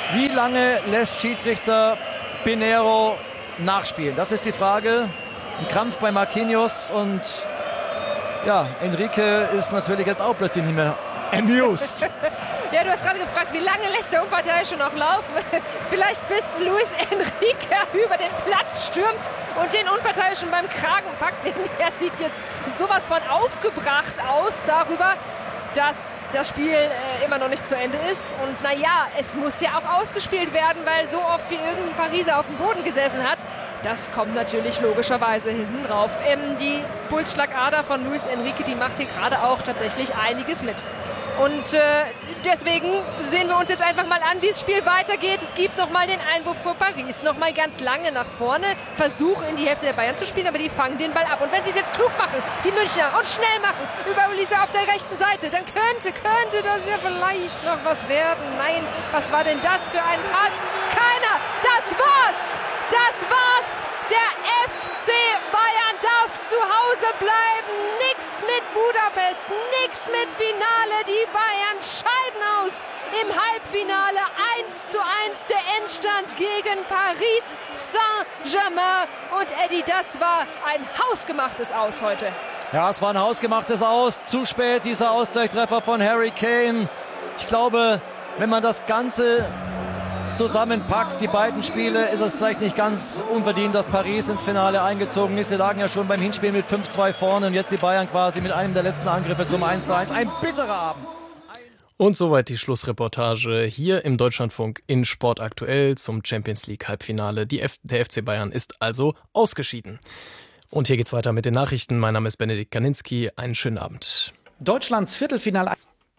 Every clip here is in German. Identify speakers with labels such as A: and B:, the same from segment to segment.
A: Wie lange lässt Schiedsrichter Pinheiro nachspielen? Das ist die Frage. Ein Krampf bei Marquinhos und ja, Enrique ist natürlich jetzt auch plötzlich nicht mehr amused.
B: Ja, du hast gerade gefragt, wie lange lässt der Unparteiische noch laufen? Vielleicht bis Luis Enrique über den Platz stürmt und den Unparteiischen beim Kragen packt. Er sieht jetzt sowas von aufgebracht aus darüber, dass das Spiel immer noch nicht zu Ende ist. Und naja, es muss ja auch ausgespielt werden, weil so oft wie irgendein Pariser auf dem Boden gesessen hat. Das kommt natürlich logischerweise hinten drauf. Die Pulsschlagader von Luis Enrique, die macht hier gerade auch tatsächlich einiges mit. Und deswegen sehen wir uns jetzt einfach mal an, wie das Spiel weitergeht. Es gibt nochmal den Einwurf für Paris, nochmal ganz lange nach vorne. Versuch in die Hälfte der Bayern zu spielen, aber die fangen den Ball ab. Und wenn sie es jetzt klug machen, die Münchner, und schnell machen, über Ulisse auf der rechten Seite, dann könnte das ja vielleicht noch was werden. Nein, was war denn das für ein Pass? Keiner, das war's! Das war's! Der FC Bayern darf zu Hause bleiben. Nix mit Budapest, nix mit Finale. Die Bayern scheiden aus im Halbfinale. 1:1 der Endstand gegen Paris Saint-Germain. Und Eddie, das war ein hausgemachtes Aus heute.
A: Ja, es war ein hausgemachtes Aus. Zu spät dieser Ausgleichstreffer von Harry Kane. Ich glaube, wenn man das Ganze zusammenpackt, die beiden Spiele, ist es vielleicht nicht ganz unverdient, dass Paris ins Finale eingezogen ist. Sie lagen ja schon beim Hinspiel mit 5:2 vorne und jetzt die Bayern quasi mit einem der letzten Angriffe zum 1:1. Ein bitterer Abend.
C: Und soweit die Schlussreportage hier im Deutschlandfunk in Sport aktuell zum Champions League Halbfinale. Der FC Bayern ist also ausgeschieden. Und hier geht's weiter mit den Nachrichten. Mein Name ist Benedikt Kaninski. Einen schönen Abend.
D: Deutschlands Viertelfinale.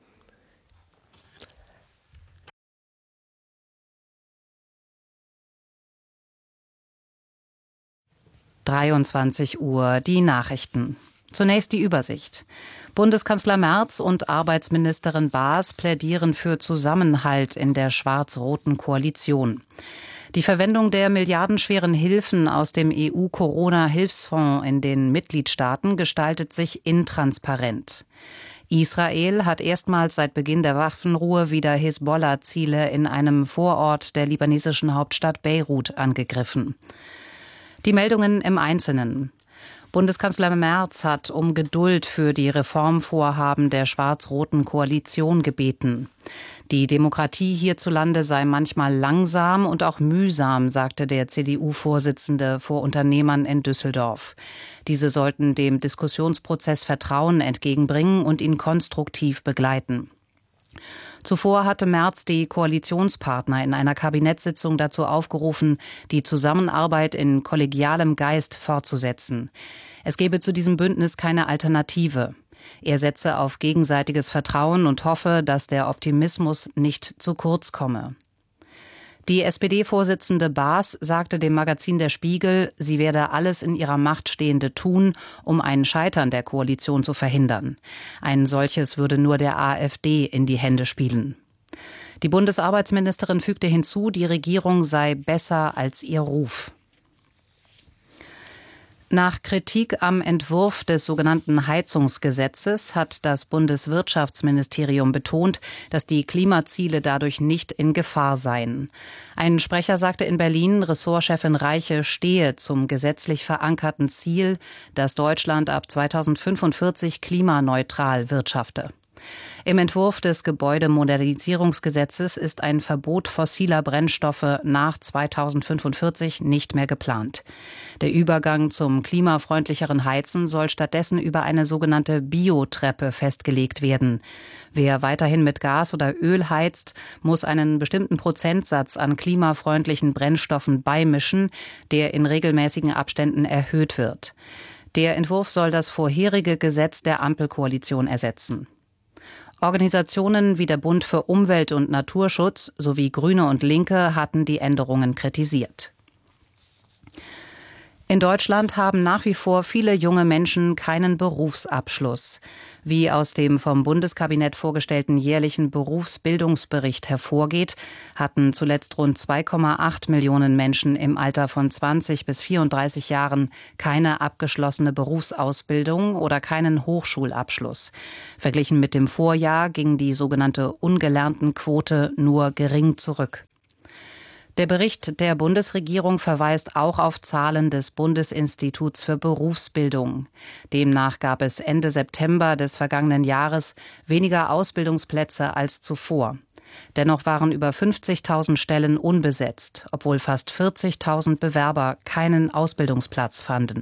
E: 23 Uhr, die Nachrichten. Zunächst die Übersicht. Bundeskanzler Merz und Arbeitsministerin Baas plädieren für Zusammenhalt in der schwarz-roten Koalition. Die Verwendung der milliardenschweren Hilfen aus dem EU-Corona-Hilfsfonds in den Mitgliedstaaten gestaltet sich intransparent. Israel hat erstmals seit Beginn der Waffenruhe wieder Hisbollah-Ziele in einem Vorort der libanesischen Hauptstadt Beirut angegriffen. Die Meldungen im Einzelnen. Bundeskanzler Merz hat um Geduld für die Reformvorhaben der schwarz-roten Koalition gebeten. Die Demokratie hierzulande sei manchmal langsam und auch mühsam, sagte der CDU-Vorsitzende vor Unternehmern in Düsseldorf. Diese sollten dem Diskussionsprozess Vertrauen entgegenbringen und ihn konstruktiv begleiten. Zuvor hatte Merz die Koalitionspartner in einer Kabinettssitzung dazu aufgerufen, die Zusammenarbeit in kollegialem Geist fortzusetzen. Es gebe zu diesem Bündnis keine Alternative. Er setze auf gegenseitiges Vertrauen und hoffe, dass der Optimismus nicht zu kurz komme. Die SPD-Vorsitzende Baas sagte dem Magazin Der Spiegel, sie werde alles in ihrer Macht Stehende tun, um ein Scheitern der Koalition zu verhindern. Ein solches würde nur der AfD in die Hände spielen. Die Bundesarbeitsministerin fügte hinzu, die Regierung sei besser als ihr Ruf. Nach Kritik am Entwurf des sogenannten Heizungsgesetzes hat das Bundeswirtschaftsministerium betont, dass die Klimaziele dadurch nicht in Gefahr seien. Ein Sprecher sagte in Berlin, Ressortchefin Reiche stehe zum gesetzlich verankerten Ziel, dass Deutschland ab 2045 klimaneutral wirtschafte. Im Entwurf des Gebäudemodernisierungsgesetzes ist ein Verbot fossiler Brennstoffe nach 2045 nicht mehr geplant. Der Übergang zum klimafreundlicheren Heizen soll stattdessen über eine sogenannte Biotreppe festgelegt werden. Wer weiterhin mit Gas oder Öl heizt, muss einen bestimmten Prozentsatz an klimafreundlichen Brennstoffen beimischen, der in regelmäßigen Abständen erhöht wird. Der Entwurf soll das vorherige Gesetz der Ampelkoalition ersetzen. Organisationen wie der Bund für Umwelt- und Naturschutz sowie Grüne und Linke hatten die Änderungen kritisiert. In Deutschland haben nach wie vor viele junge Menschen keinen Berufsabschluss. Wie aus dem vom Bundeskabinett vorgestellten jährlichen Berufsbildungsbericht hervorgeht, hatten zuletzt rund 2,8 Millionen Menschen im Alter von 20 bis 34 Jahren keine abgeschlossene Berufsausbildung oder keinen Hochschulabschluss. Verglichen mit dem Vorjahr ging die sogenannte Ungelerntenquote nur gering zurück. Der Bericht der Bundesregierung verweist auch auf Zahlen des Bundesinstituts für Berufsbildung. Demnach gab es Ende September des vergangenen Jahres weniger Ausbildungsplätze als zuvor. Dennoch waren über 50.000 Stellen unbesetzt, obwohl fast 40.000 Bewerber keinen Ausbildungsplatz fanden.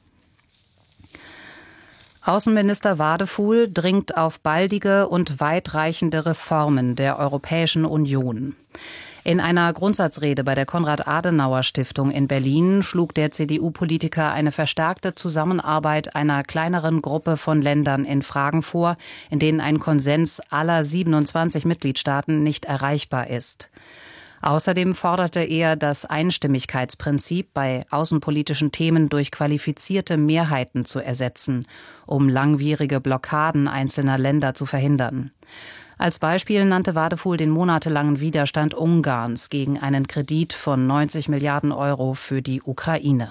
E: Außenminister Wadefuhl dringt auf baldige und weitreichende Reformen der Europäischen Union. In einer Grundsatzrede bei der Konrad-Adenauer-Stiftung in Berlin schlug der CDU-Politiker eine verstärkte Zusammenarbeit einer kleineren Gruppe von Ländern in Fragen vor, in denen ein Konsens aller 27 Mitgliedstaaten nicht erreichbar ist. Außerdem forderte er, das Einstimmigkeitsprinzip bei außenpolitischen Themen durch qualifizierte Mehrheiten zu ersetzen, um langwierige Blockaden einzelner Länder zu verhindern. Als Beispiel nannte Wadefuhl den monatelangen Widerstand Ungarns gegen einen Kredit von 90 Milliarden Euro für die Ukraine.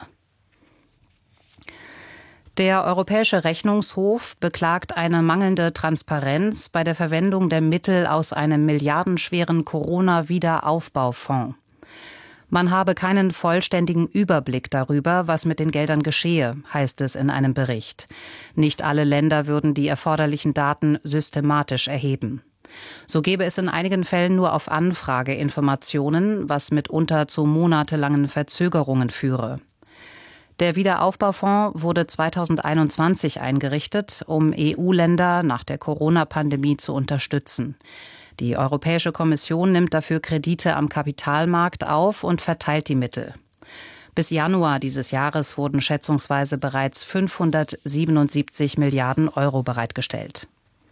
E: Der Europäische Rechnungshof beklagt eine mangelnde Transparenz bei der Verwendung der Mittel aus einem milliardenschweren Corona-Wiederaufbaufonds. Man habe keinen vollständigen Überblick darüber, was mit den Geldern geschehe, heißt es in einem Bericht. Nicht alle Länder würden die erforderlichen Daten systematisch erheben. So gebe es in einigen Fällen nur auf Anfrage Informationen, was mitunter zu monatelangen Verzögerungen führe. Der Wiederaufbaufonds wurde 2021 eingerichtet, um EU-Länder nach der Corona-Pandemie zu unterstützen. Die Europäische Kommission nimmt dafür Kredite am Kapitalmarkt auf und verteilt die Mittel. Bis Januar dieses Jahres wurden schätzungsweise bereits 577 Milliarden Euro bereitgestellt.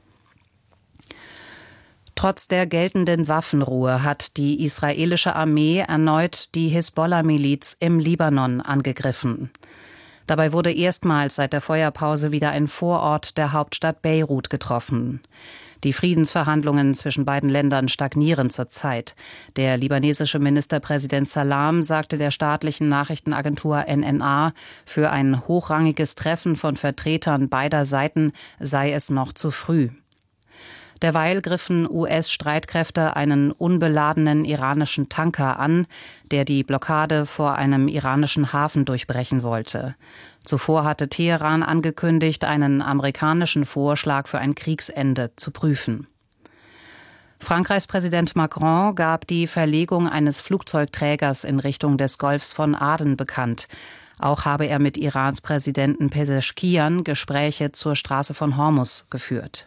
E: Trotz der geltenden Waffenruhe hat die israelische Armee erneut die Hisbollah-Miliz im Libanon angegriffen. Dabei wurde erstmals seit der Feuerpause wieder ein Vorort der Hauptstadt Beirut getroffen. Die Friedensverhandlungen zwischen beiden Ländern stagnieren zurzeit. Der libanesische Ministerpräsident Salam sagte der staatlichen Nachrichtenagentur NNA, für ein hochrangiges Treffen von Vertretern beider Seiten sei es noch zu früh. Derweil griffen US-Streitkräfte einen unbeladenen iranischen Tanker an, der die Blockade vor einem iranischen Hafen durchbrechen wollte. Zuvor hatte Teheran angekündigt, einen amerikanischen Vorschlag für ein Kriegsende zu prüfen. Frankreichs Präsident Macron gab die Verlegung eines Flugzeugträgers in Richtung des Golfs von Aden bekannt. Auch habe er mit Irans Präsidenten Pezeshkian Gespräche zur Straße von Hormuz geführt.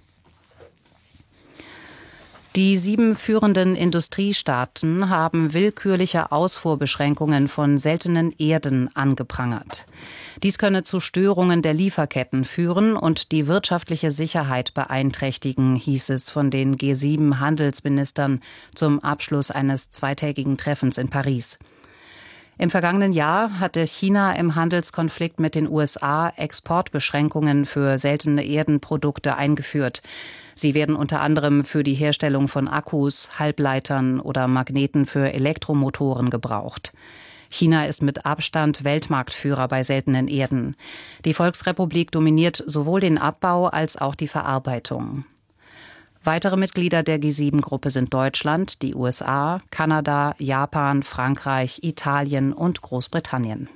E: Die 7 führenden Industriestaaten haben willkürliche Ausfuhrbeschränkungen von seltenen Erden angeprangert. Dies könne zu Störungen der Lieferketten führen und die wirtschaftliche Sicherheit beeinträchtigen, hieß es von den G7-Handelsministern zum Abschluss eines zweitägigen Treffens in Paris. Im vergangenen Jahr hatte China im Handelskonflikt mit den USA Exportbeschränkungen für seltene Erdenprodukte eingeführt. Sie werden unter anderem für die Herstellung von Akkus, Halbleitern oder Magneten für Elektromotoren gebraucht. China ist mit Abstand Weltmarktführer bei seltenen Erden. Die Volksrepublik dominiert sowohl den Abbau als auch die Verarbeitung. Weitere Mitglieder der G7-Gruppe sind Deutschland, die USA, Kanada, Japan, Frankreich, Italien und Großbritannien.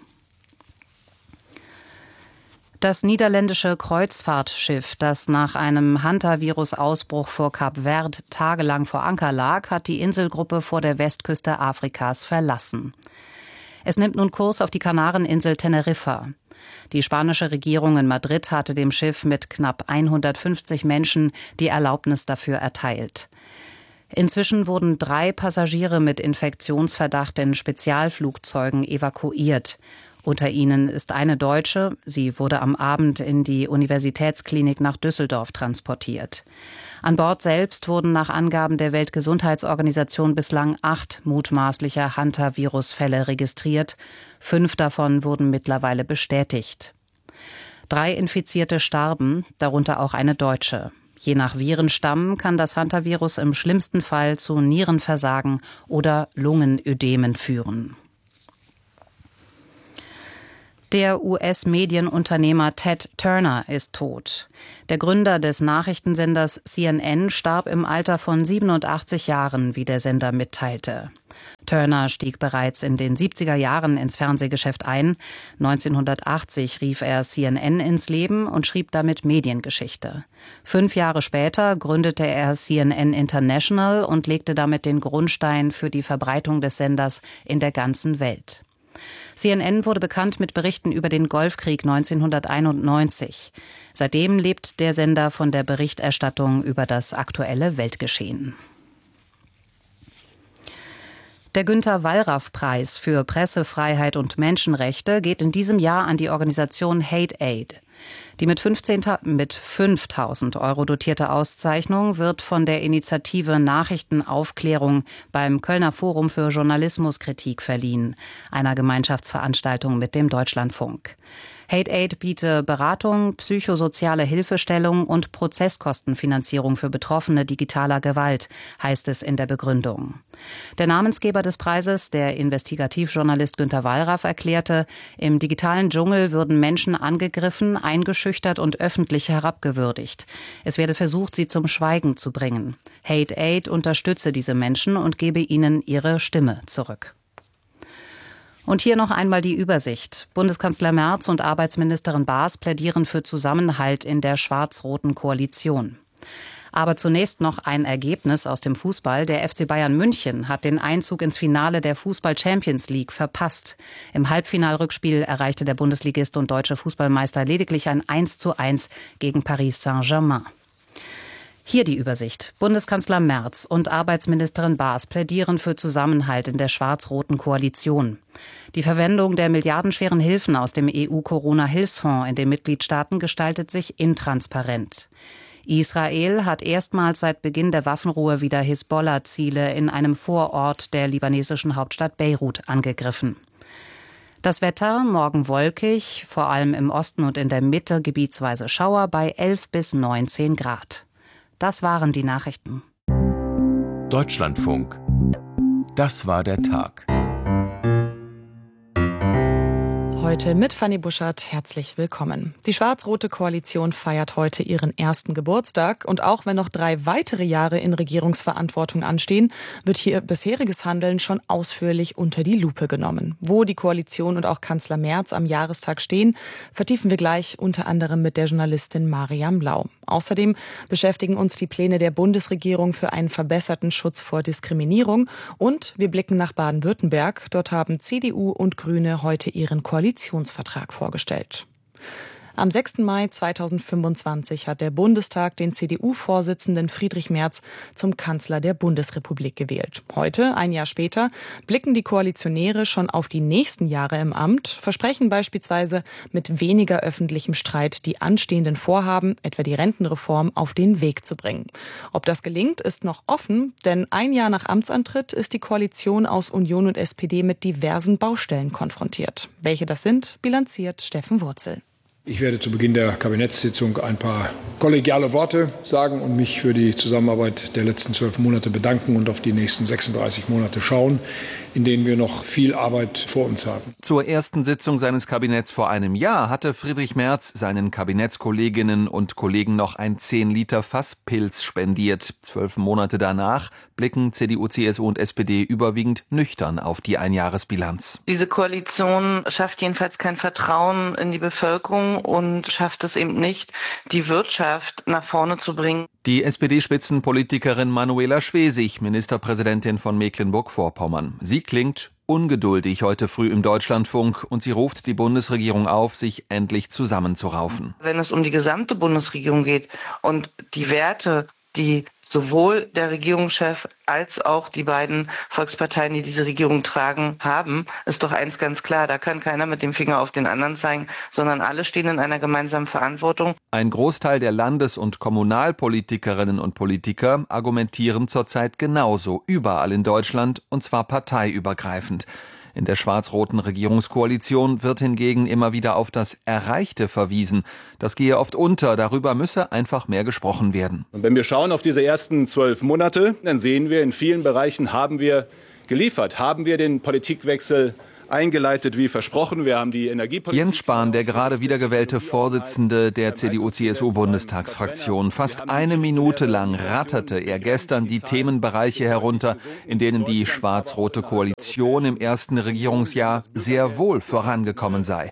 E: Das niederländische Kreuzfahrtschiff, das nach einem Hantavirus-Ausbruch vor Kap Verde tagelang vor Anker lag, hat die Inselgruppe vor der Westküste Afrikas verlassen. Es nimmt nun Kurs auf die Kanareninsel Teneriffa. Die spanische Regierung in Madrid hatte dem Schiff mit knapp 150 Menschen die Erlaubnis dafür erteilt. Inzwischen wurden 3 Passagiere mit Infektionsverdacht in Spezialflugzeugen evakuiert. Unter ihnen ist eine Deutsche. Sie wurde am Abend in die Universitätsklinik nach Düsseldorf transportiert. An Bord selbst wurden nach Angaben der Weltgesundheitsorganisation bislang 8 mutmaßliche Hantavirus-Fälle registriert. 5 davon wurden mittlerweile bestätigt. 3 Infizierte starben, darunter auch eine Deutsche. Je nach Virenstamm kann das Hantavirus im schlimmsten Fall zu Nierenversagen oder Lungenödemen führen. Der US-Medienunternehmer Ted Turner ist tot. Der Gründer des Nachrichtensenders CNN starb im Alter von 87 Jahren, wie der Sender mitteilte. Turner stieg bereits in den 70er Jahren ins Fernsehgeschäft ein. 1980 rief er CNN ins Leben und schrieb damit Mediengeschichte. 5 Jahre später gründete er CNN International und legte damit den Grundstein für die Verbreitung des Senders in der ganzen Welt. CNN wurde bekannt mit Berichten über den Golfkrieg 1991. Seitdem lebt der Sender von der Berichterstattung über das aktuelle Weltgeschehen. Der Günter-Wallraff-Preis für Pressefreiheit und Menschenrechte geht in diesem Jahr an die Organisation Hate Aid. Die mit 5.000 Euro dotierte Auszeichnung wird von der Initiative Nachrichtenaufklärung beim Kölner Forum für Journalismuskritik verliehen, einer Gemeinschaftsveranstaltung mit dem Deutschlandfunk. Hate Aid biete Beratung, psychosoziale Hilfestellung und Prozesskostenfinanzierung für Betroffene digitaler Gewalt, heißt es in der Begründung. Der Namensgeber des Preises, der Investigativjournalist Günter Wallraff, erklärte, im digitalen Dschungel würden Menschen angegriffen, eingeschüchtert und öffentlich herabgewürdigt. Es werde versucht, sie zum Schweigen zu bringen. Hate Aid unterstütze diese Menschen und gebe ihnen ihre Stimme zurück. Und hier noch einmal die Übersicht. Bundeskanzler Merz und Arbeitsministerin Baas plädieren für Zusammenhalt in der schwarz-roten Koalition. Aber zunächst noch ein Ergebnis aus dem Fußball. Der FC Bayern München hat den Einzug ins Finale der Fußball-Champions League verpasst. Im Halbfinalrückspiel erreichte der Bundesligist und deutsche Fußballmeister lediglich ein 1:1 gegen Paris Saint-Germain. Hier die Übersicht. Bundeskanzler Merz und Arbeitsministerin Baas plädieren für Zusammenhalt in der schwarz-roten Koalition. Die Verwendung der milliardenschweren Hilfen aus dem EU-Corona-Hilfsfonds in den Mitgliedstaaten gestaltet sich intransparent. Israel hat erstmals seit Beginn der Waffenruhe wieder Hisbollah-Ziele in einem Vorort der libanesischen Hauptstadt Beirut angegriffen. Das Wetter, morgen wolkig, vor allem im Osten und in der Mitte gebietsweise Schauer bei 11 bis 19 Grad. Das waren die Nachrichten.
D: Deutschlandfunk. Das war der Tag.
F: Heute mit Fanny Buschert. Herzlich willkommen. Die schwarz-rote Koalition feiert heute ihren ersten Geburtstag. Und auch wenn noch 3 weitere Jahre in Regierungsverantwortung anstehen, wird hier bisheriges Handeln schon ausführlich unter die Lupe genommen. Wo die Koalition und auch Kanzler Merz am Jahrestag stehen, vertiefen wir gleich unter anderem mit der Journalistin Mariam Lau. Außerdem beschäftigen uns die Pläne der Bundesregierung für einen verbesserten Schutz vor Diskriminierung. Und wir blicken nach Baden-Württemberg. Dort haben CDU und Grüne heute ihren Koalitionsvertrag vorgestellt. Am 6. Mai 2025 hat der Bundestag den CDU-Vorsitzenden Friedrich Merz zum Kanzler der Bundesrepublik gewählt. Heute, ein Jahr später, blicken die Koalitionäre schon auf die nächsten Jahre im Amt, versprechen beispielsweise mit weniger öffentlichem Streit die anstehenden Vorhaben, etwa die Rentenreform, auf den Weg zu bringen. Ob das gelingt, ist noch offen, denn ein Jahr nach Amtsantritt ist die Koalition aus Union und SPD mit diversen Baustellen konfrontiert. Welche das sind, bilanziert Steffen Wurzel.
G: Ich werde zu Beginn der Kabinettssitzung ein paar kollegiale Worte sagen und mich für die Zusammenarbeit der letzten 12 Monate bedanken und auf die nächsten 36 Monate schauen, in denen wir noch viel Arbeit vor uns haben.
H: Zur ersten Sitzung seines Kabinetts vor einem Jahr hatte Friedrich Merz seinen Kabinettskolleginnen und Kollegen noch ein 10 Liter Fass Pils spendiert. 12 Monate danach blicken CDU, CSU und SPD überwiegend nüchtern auf die Einjahresbilanz.
I: Diese Koalition schafft jedenfalls kein Vertrauen in die Bevölkerung und schafft es eben nicht, die Wirtschaft nach vorne zu bringen.
H: Die SPD-Spitzenpolitikerin Manuela Schwesig, Ministerpräsidentin von Mecklenburg-Vorpommern. Sie klingt ungeduldig heute früh im Deutschlandfunk und sie ruft die Bundesregierung auf, sich endlich zusammenzuraufen.
I: Wenn es um die gesamte Bundesregierung geht und die Werte, die sowohl der Regierungschef als auch die beiden Volksparteien, die diese Regierung tragen, haben, ist doch eins ganz klar. Da kann keiner mit dem Finger auf den anderen zeigen, sondern alle stehen in einer gemeinsamen Verantwortung.
H: Ein Großteil der Landes- und Kommunalpolitikerinnen und Politiker argumentieren zurzeit genauso, überall in Deutschland, und zwar parteiübergreifend. In der schwarz-roten Regierungskoalition wird hingegen immer wieder auf das Erreichte verwiesen. Das gehe oft unter, darüber müsse einfach mehr gesprochen werden.
J: Und wenn wir schauen auf diese ersten 12 Monate, dann sehen wir, in vielen Bereichen haben wir geliefert, haben wir den Politikwechsel eingeleitet wie versprochen. Wir haben die Energiepolitik.
H: Jens Spahn, der gerade wiedergewählte Vorsitzende der CDU-CSU-Bundestagsfraktion. Fast eine Minute lang ratterte er gestern die Themenbereiche herunter, in denen die schwarz-rote Koalition im ersten Regierungsjahr sehr wohl vorangekommen sei.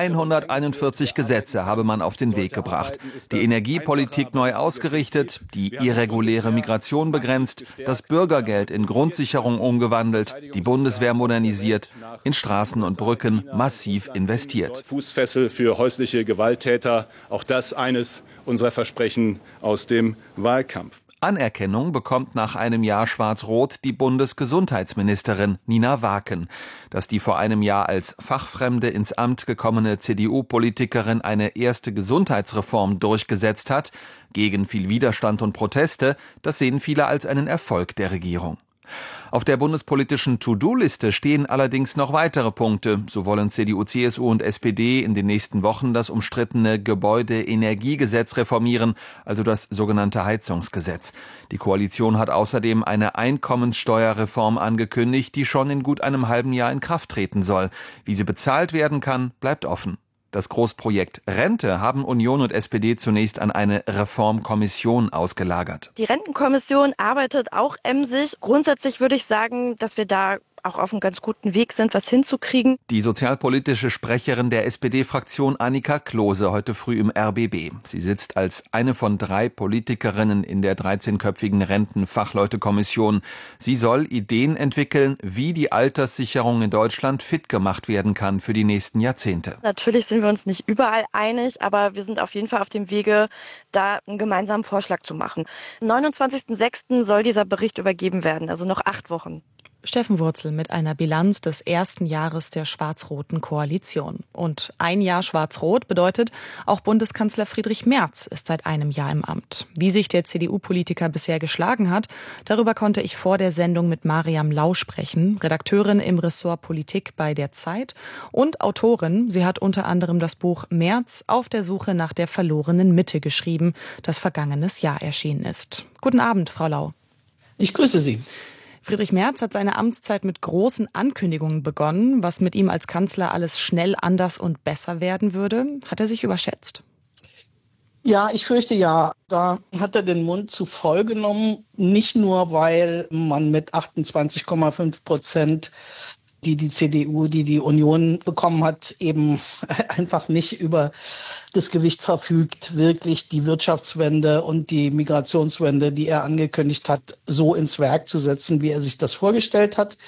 H: 141 Gesetze habe man auf den Weg gebracht. Die Energiepolitik neu ausgerichtet, die irreguläre Migration begrenzt, das Bürgergeld in Grundsicherung umgewandelt, die Bundeswehr modernisiert, in Straßen und Brücken massiv investiert.
J: Fußfessel für häusliche Gewalttäter, auch das eines unserer Versprechen aus dem Wahlkampf.
H: Anerkennung bekommt nach einem Jahr Schwarz-Rot die Bundesgesundheitsministerin Nina Waken. Dass die vor einem Jahr als Fachfremde ins Amt gekommene CDU-Politikerin eine erste Gesundheitsreform durchgesetzt hat, gegen viel Widerstand und Proteste, das sehen viele als einen Erfolg der Regierung. Auf der bundespolitischen To-Do-Liste stehen allerdings noch weitere Punkte. So wollen CDU, CSU und SPD in den nächsten Wochen das umstrittene Gebäudeenergiegesetz reformieren, also das sogenannte Heizungsgesetz. Die Koalition hat außerdem eine Einkommenssteuerreform angekündigt, die schon in gut einem halben Jahr in Kraft treten soll. Wie sie bezahlt werden kann, bleibt offen. Das Großprojekt Rente haben Union und SPD zunächst an eine Reformkommission ausgelagert.
K: Die Rentenkommission arbeitet auch emsig. Grundsätzlich würde ich sagen, dass wir da auch auf einem ganz guten Weg sind, was hinzukriegen.
H: Die sozialpolitische Sprecherin der SPD-Fraktion Annika Klose heute früh im RBB. Sie sitzt als eine von 3 Politikerinnen in der 13-köpfigen Rentenfachleutekommission. Sie soll Ideen entwickeln, wie die Alterssicherung in Deutschland fit gemacht werden kann für die nächsten Jahrzehnte.
K: Natürlich sind wir uns nicht überall einig, aber wir sind auf jeden Fall auf dem Wege, da einen gemeinsamen Vorschlag zu machen. Am 29.06. soll dieser Bericht übergeben werden, also noch 8 Wochen.
F: Steffen Wurzel mit einer Bilanz des ersten Jahres der schwarz-roten Koalition. Und ein Jahr schwarz-rot bedeutet, auch Bundeskanzler Friedrich Merz ist seit einem Jahr im Amt. Wie sich der CDU-Politiker bisher geschlagen hat, darüber konnte ich vor der Sendung mit Mariam Lau sprechen, Redakteurin im Ressort Politik bei der Zeit und Autorin. Sie hat unter anderem das Buch Merz auf der Suche nach der verlorenen Mitte geschrieben, das vergangenes Jahr erschienen ist. Guten Abend, Frau Lau.
L: Ich grüße Sie.
F: Friedrich Merz hat seine Amtszeit mit großen Ankündigungen begonnen, was mit ihm als Kanzler alles schnell anders und besser werden würde. Hat er sich überschätzt?
L: Ja, ich fürchte ja. Da hat er den Mund zu voll genommen. Nicht nur, weil man mit 28,5%, die CDU, die Union bekommen hat, eben einfach nicht über das Gewicht verfügt, wirklich die Wirtschaftswende und die Migrationswende, die er angekündigt hat, so ins Werk zu setzen, wie er sich das vorgestellt hat.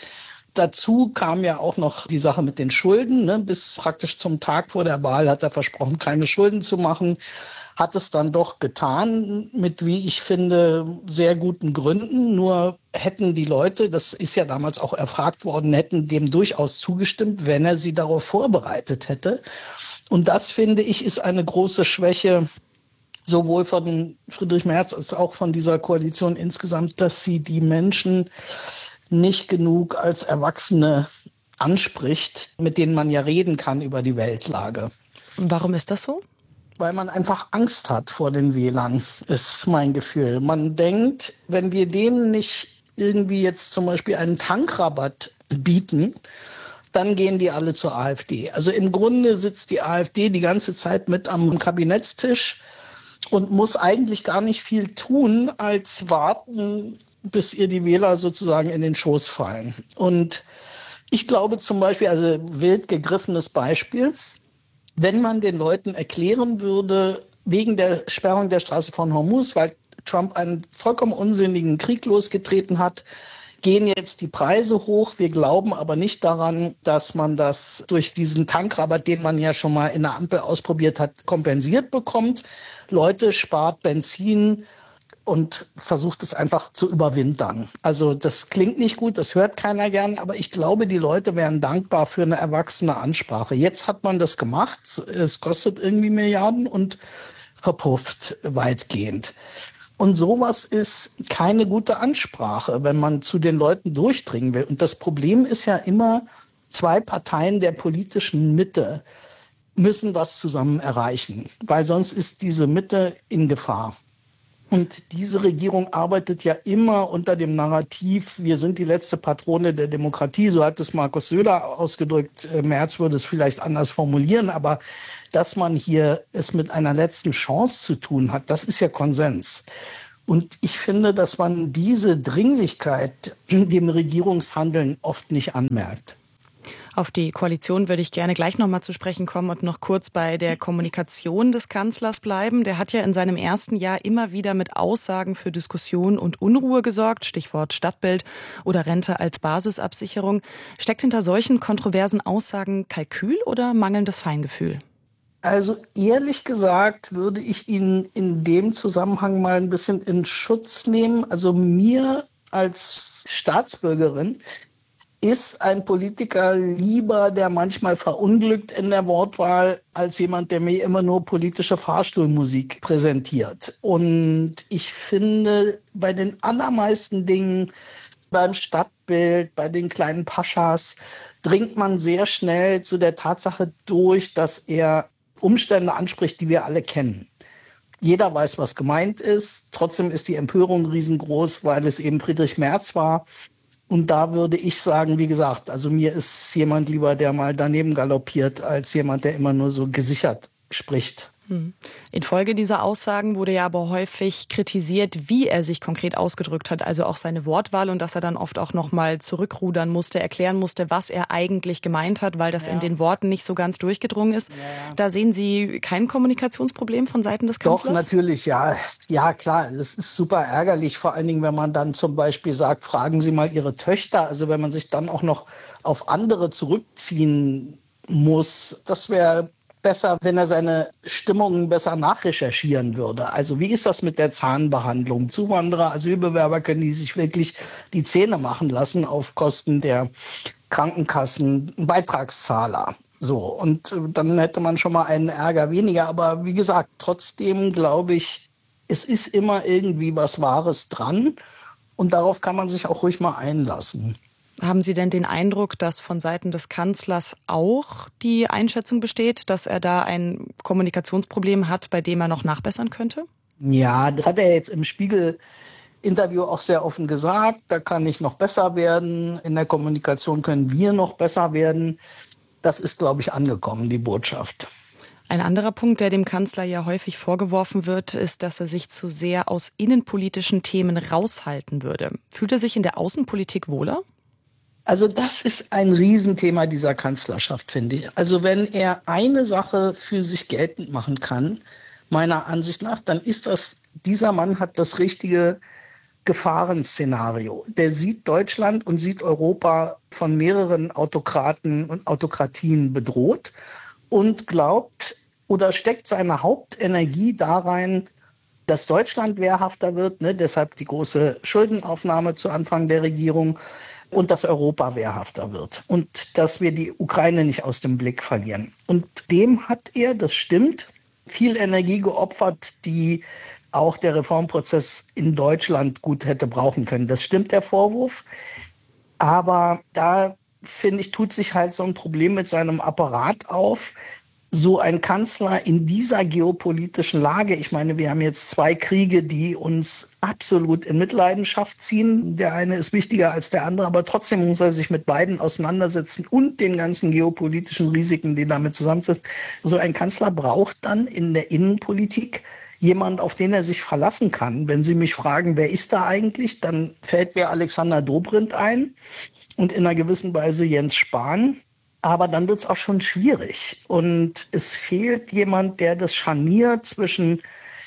L: Dazu kam ja auch noch die Sache mit den Schulden. Bis praktisch zum Tag vor der Wahl hat er versprochen, keine Schulden zu machen. Hat es dann doch getan, mit, wie ich finde, sehr guten Gründen. Nur hätten die Leute, das ist ja damals auch erfragt worden, hätten dem durchaus zugestimmt, wenn er sie darauf vorbereitet hätte. Und das, finde ich, ist eine große Schwäche, sowohl von Friedrich Merz als auch von dieser Koalition insgesamt, dass sie die Menschen nicht genug als Erwachsene anspricht, mit denen man ja reden kann über die Weltlage.
F: Warum ist das so?
L: Weil man einfach Angst hat vor den Wählern, ist mein Gefühl. Man denkt, wenn wir denen nicht irgendwie jetzt zum Beispiel einen Tankrabatt bieten, dann gehen die alle zur AfD. Also im Grunde sitzt die AfD die ganze Zeit mit am Kabinettstisch und muss eigentlich gar nicht viel tun, als warten, bis ihr die Wähler sozusagen in den Schoß fallen. Und ich glaube zum Beispiel, also wild gegriffenes Beispiel, wenn man den Leuten erklären würde, wegen der Sperrung der Straße von Hormuz, weil Trump einen vollkommen unsinnigen Krieg losgetreten hat, gehen jetzt die Preise hoch. Wir glauben aber nicht daran, dass man das durch diesen Tankrabatt, den man ja schon mal in der Ampel ausprobiert hat, kompensiert bekommt. Leute, spart Benzin und versucht es einfach zu überwintern. Also das klingt nicht gut, das hört keiner gern, aber ich glaube, die Leute wären dankbar für eine erwachsene Ansprache. Jetzt hat man das gemacht, es kostet irgendwie Milliarden und verpufft weitgehend. Und sowas ist keine gute Ansprache, wenn man zu den Leuten durchdringen will. Und das Problem ist ja immer, 2 Parteien der politischen Mitte müssen was zusammen erreichen, weil sonst ist diese Mitte in Gefahr. Und diese Regierung arbeitet ja immer unter dem Narrativ, wir sind die letzte Patrone der Demokratie. So hat es Markus Söder ausgedrückt. Merz würde es vielleicht anders formulieren. Aber dass man hier es mit einer letzten Chance zu tun hat, das ist ja Konsens. Und ich finde, dass man diese Dringlichkeit dem Regierungshandeln oft nicht anmerkt.
F: Auf die Koalition würde ich gerne gleich noch mal zu sprechen kommen und noch kurz bei der Kommunikation des Kanzlers bleiben. Der hat ja in seinem ersten Jahr immer wieder mit Aussagen für Diskussion und Unruhe gesorgt. Stichwort Stadtbild oder Rente als Basisabsicherung. Steckt hinter solchen kontroversen Aussagen Kalkül oder mangelndes Feingefühl?
L: Also ehrlich gesagt würde ich ihn in dem Zusammenhang mal ein bisschen in Schutz nehmen. Also mir als Staatsbürgerin ist ein Politiker lieber, der manchmal verunglückt in der Wortwahl, als jemand, der mir immer nur politische Fahrstuhlmusik präsentiert. Und ich finde, bei den allermeisten Dingen, beim Stadtbild, bei den kleinen Paschas, dringt man sehr schnell zu der Tatsache durch, dass er Umstände anspricht, die wir alle kennen. Jeder weiß, was gemeint ist. Trotzdem ist die Empörung riesengroß, weil es eben Friedrich Merz war. Und da würde ich sagen, wie gesagt, also mir ist jemand lieber, der mal daneben galoppiert, als jemand, der immer nur so gesichert spricht.
F: Infolge dieser Aussagen wurde ja aber häufig kritisiert, wie er sich konkret ausgedrückt hat, also auch seine Wortwahl und dass er dann oft auch noch mal zurückrudern musste, erklären musste, was er eigentlich gemeint hat, weil das in den Worten nicht so ganz durchgedrungen ist. Da sehen Sie kein Kommunikationsproblem von Seiten des Kanzlers?
L: Doch, natürlich, ja. Ja, klar, das ist super ärgerlich, vor allen Dingen, wenn man dann zum Beispiel sagt, fragen Sie mal Ihre Töchter, also wenn man sich dann auch noch auf andere zurückziehen muss, das wäre besser, wenn er seine Stimmungen besser nachrecherchieren würde. Also wie ist das mit der Zahnbehandlung? Zuwanderer, Asylbewerber können die sich wirklich die Zähne machen lassen auf Kosten der Krankenkassen, Beitragszahler. So, und dann hätte man schon mal einen Ärger weniger. Aber wie gesagt, trotzdem glaube ich, es ist immer irgendwie was Wahres dran. Und darauf kann man sich auch ruhig mal einlassen.
F: Haben Sie denn den Eindruck, dass von Seiten des Kanzlers auch die Einschätzung besteht, dass er da ein Kommunikationsproblem hat, bei dem er noch nachbessern könnte?
L: Ja, das hat er jetzt im Spiegel-Interview auch sehr offen gesagt. Da kann ich noch besser werden. In der Kommunikation können wir noch besser werden. Das ist, glaube ich, angekommen, die Botschaft.
F: Ein anderer Punkt, der dem Kanzler ja häufig vorgeworfen wird, ist, dass er sich zu sehr aus innenpolitischen Themen raushalten würde. Fühlt er sich in der Außenpolitik wohler?
L: Also das ist ein Riesenthema dieser Kanzlerschaft, finde ich. Also wenn er eine Sache für sich geltend machen kann, meiner Ansicht nach, dann ist das, dieser Mann hat das richtige Gefahrenszenario. Der sieht Deutschland und sieht Europa von mehreren Autokraten und Autokratien bedroht und glaubt oder steckt seine Hauptenergie da rein, dass Deutschland wehrhafter wird, ne? Deshalb die große Schuldenaufnahme zu Anfang der Regierung, und dass Europa wehrhafter wird und dass wir die Ukraine nicht aus dem Blick verlieren. Und dem hat er, das stimmt, viel Energie geopfert, die auch der Reformprozess in Deutschland gut hätte brauchen können. Das stimmt, der Vorwurf. Aber da, finde ich, tut sich halt so ein Problem mit seinem Apparat auf. So ein Kanzler in dieser geopolitischen Lage, ich meine, wir haben jetzt 2 Kriege, die uns absolut in Mitleidenschaft ziehen. Der eine ist wichtiger als der andere, aber trotzdem muss er sich mit beiden auseinandersetzen und den ganzen geopolitischen Risiken, die damit zusammensitzen. So ein Kanzler braucht dann in der Innenpolitik jemand, auf den er sich verlassen kann. Wenn Sie mich fragen, wer ist da eigentlich, dann fällt mir Alexander Dobrindt ein und in einer gewissen Weise Jens Spahn. Aber dann wird es auch schon schwierig. Und es fehlt jemand, der das Scharnier zwischen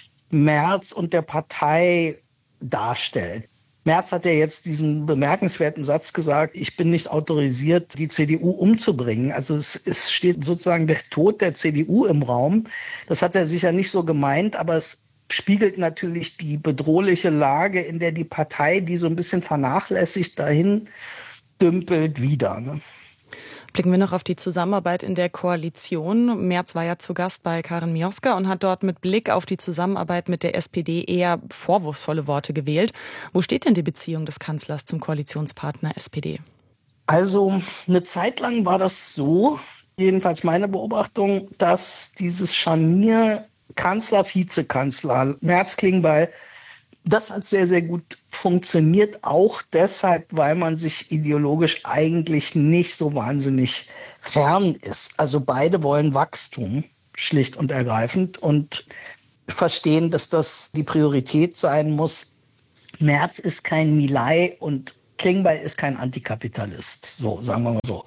L: Merz und der Partei darstellt. Merz hat ja jetzt diesen bemerkenswerten Satz gesagt, ich bin nicht autorisiert, die CDU umzubringen. Also es steht sozusagen der Tod der CDU im Raum. Das hat er sicher nicht so gemeint, aber es spiegelt natürlich die bedrohliche Lage, in der die Partei, die so ein bisschen vernachlässigt dahin dümpelt, wider. Ne?
F: Blicken wir noch auf die Zusammenarbeit in der Koalition. Merz war ja zu Gast bei Karin Mioska und hat dort mit Blick auf die Zusammenarbeit mit der SPD eher vorwurfsvolle Worte gewählt. Wo steht denn die Beziehung des Kanzlers zum Koalitionspartner SPD?
L: Also eine Zeit lang war das so, jedenfalls meine Beobachtung, dass dieses Scharnier Kanzler, Vizekanzler, Merz-Klingbeil Das hat sehr, sehr gut funktioniert, auch deshalb, weil man sich ideologisch eigentlich nicht so wahnsinnig fern ist. Also beide wollen Wachstum, schlicht und ergreifend, und verstehen, dass das die Priorität sein muss. Merz ist kein Milei und Klingbeil ist kein Antikapitalist, so sagen wir mal so.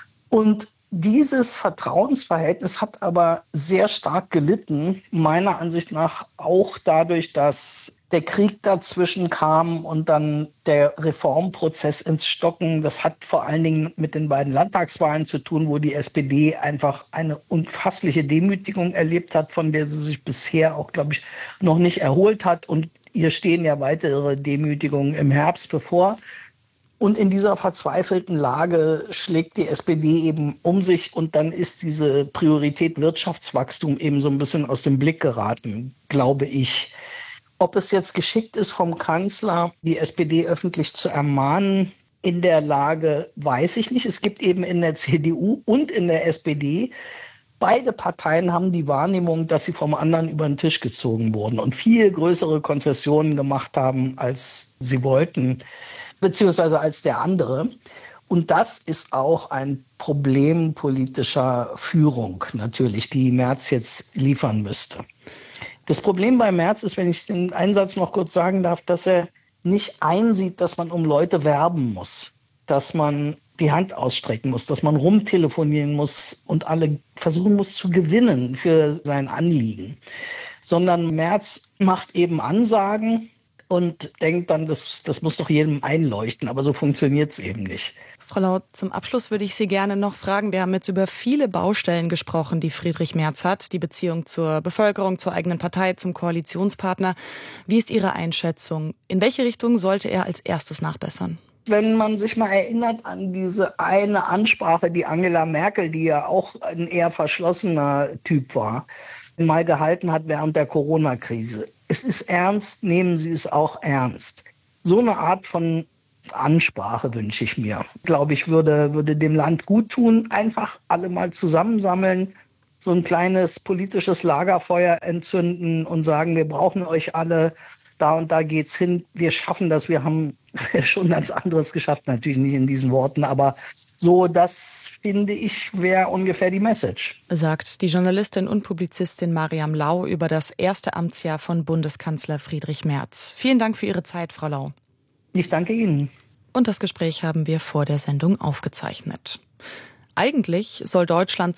L: Und dieses Vertrauensverhältnis hat aber sehr stark gelitten, meiner Ansicht nach auch dadurch, dass der Krieg dazwischen kam und dann der Reformprozess ins Stocken. Das hat vor allen Dingen mit den beiden Landtagswahlen zu tun, wo die SPD einfach eine unfassliche Demütigung erlebt hat, von der sie sich bisher auch, glaube ich, noch nicht erholt hat. Und ihr stehen ja weitere Demütigungen im Herbst bevor. Und in dieser verzweifelten Lage schlägt die SPD eben um sich und dann ist diese Priorität Wirtschaftswachstum eben so ein bisschen aus dem Blick geraten, glaube ich. Ob es jetzt geschickt ist vom Kanzler, die SPD öffentlich zu ermahnen, in der Lage weiß ich nicht. Es gibt eben in der CDU und in der SPD, beide Parteien haben die Wahrnehmung, dass sie vom anderen über den Tisch gezogen wurden und viel größere Konzessionen gemacht haben, als sie wollten, beziehungsweise als der andere. Und das ist auch ein Problem politischer Führung natürlich, die Merz jetzt liefern müsste. Das Problem bei Merz ist, wenn ich den Einsatz noch kurz sagen darf, dass er nicht einsieht, dass man um Leute werben muss, dass man die Hand ausstrecken muss, dass man rumtelefonieren muss und alle versuchen muss zu gewinnen für sein Anliegen. Sondern Merz macht eben Ansagen und denkt dann, das muss doch jedem einleuchten, aber so funktioniert es eben nicht.
F: Frau Lau, zum Abschluss würde ich Sie gerne noch fragen, wir haben jetzt über viele Baustellen gesprochen, die Friedrich Merz hat, die Beziehung zur Bevölkerung, zur eigenen Partei, zum Koalitionspartner. Wie ist Ihre Einschätzung? In welche Richtung sollte er als erstes nachbessern?
L: Wenn man sich mal erinnert an diese eine Ansprache, die Angela Merkel, die ja auch ein eher verschlossener Typ war, mal gehalten hat während der Corona-Krise. Es ist ernst, nehmen Sie es auch ernst. So eine Art von Ansprache wünsche ich mir. Glaube ich, würde dem Land gut tun. Einfach alle mal zusammensammeln, so ein kleines politisches Lagerfeuer entzünden und sagen, wir brauchen euch alle. Da und da geht's hin. Wir schaffen das. Wir haben schon ganz anderes geschafft. Natürlich nicht in diesen Worten, aber so, das finde ich, wäre ungefähr die Message.
F: Sagt die Journalistin und Publizistin Mariam Lau über das erste Amtsjahr von Bundeskanzler Friedrich Merz. Vielen Dank für Ihre Zeit, Frau Lau.
L: Ich danke Ihnen.
F: Und das Gespräch haben wir vor der Sendung aufgezeichnet. Eigentlich soll Deutschland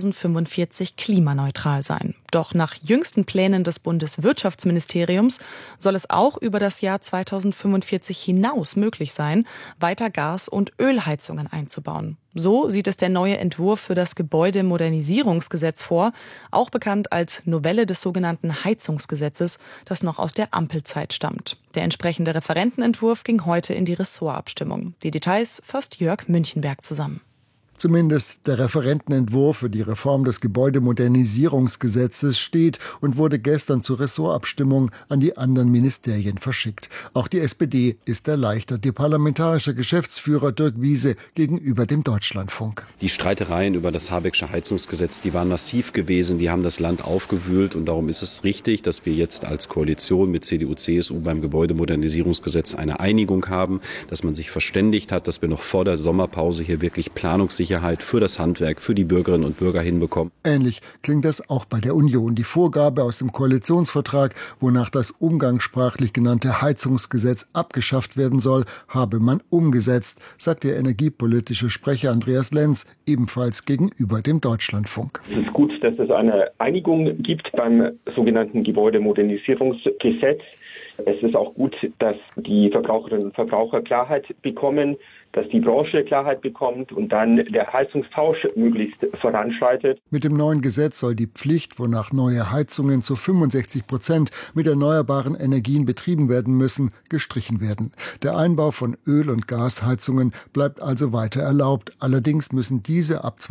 F: 2045 klimaneutral sein. Doch nach jüngsten Plänen des Bundeswirtschaftsministeriums soll es auch über das Jahr 2045 hinaus möglich sein, weiter Gas- und Ölheizungen einzubauen. So sieht es der neue Entwurf für das Gebäudemodernisierungsgesetz vor, auch bekannt als Novelle des sogenannten Heizungsgesetzes, das noch aus der Ampelzeit stammt. Der entsprechende Referentenentwurf ging heute in die Ressortabstimmung. Die Details fasst Jörg Münchenberg zusammen.
M: Zumindest der Referentenentwurf für die Reform des Gebäudemodernisierungsgesetzes steht und wurde gestern zur Ressortabstimmung an die anderen Ministerien verschickt. Auch die SPD ist erleichtert. Die parlamentarische Geschäftsführer Dirk Wiese gegenüber dem Deutschlandfunk.
N: Die Streitereien über das Habecksche Heizungsgesetz, die waren massiv gewesen, die haben das Land aufgewühlt und darum ist es richtig, dass wir jetzt als Koalition mit CDU, CSU beim Gebäudemodernisierungsgesetz eine Einigung haben, dass man sich verständigt hat, dass wir noch vor der Sommerpause hier wirklich Planungssicherheit für das Handwerk, für die Bürgerinnen und Bürger hinbekommen.
M: Ähnlich klingt das auch bei der Union. Die Vorgabe aus dem Koalitionsvertrag, wonach das umgangssprachlich genannte Heizungsgesetz abgeschafft werden soll, habe man umgesetzt, sagt der energiepolitische Sprecher Andreas Lenz, ebenfalls gegenüber dem Deutschlandfunk.
O: Es ist gut, dass es eine Einigung gibt beim sogenannten Gebäudemodernisierungsgesetz. Es ist auch gut, dass die Verbraucherinnen und Verbraucher Klarheit bekommen, dass die Branche Klarheit bekommt und dann der Heizungstausch möglichst voranschreitet.
M: Mit dem neuen Gesetz soll die Pflicht, wonach neue Heizungen zu 65% mit erneuerbaren Energien betrieben werden müssen, gestrichen werden. Der Einbau von Öl- und Gasheizungen bleibt also weiter erlaubt. Allerdings müssen diese ab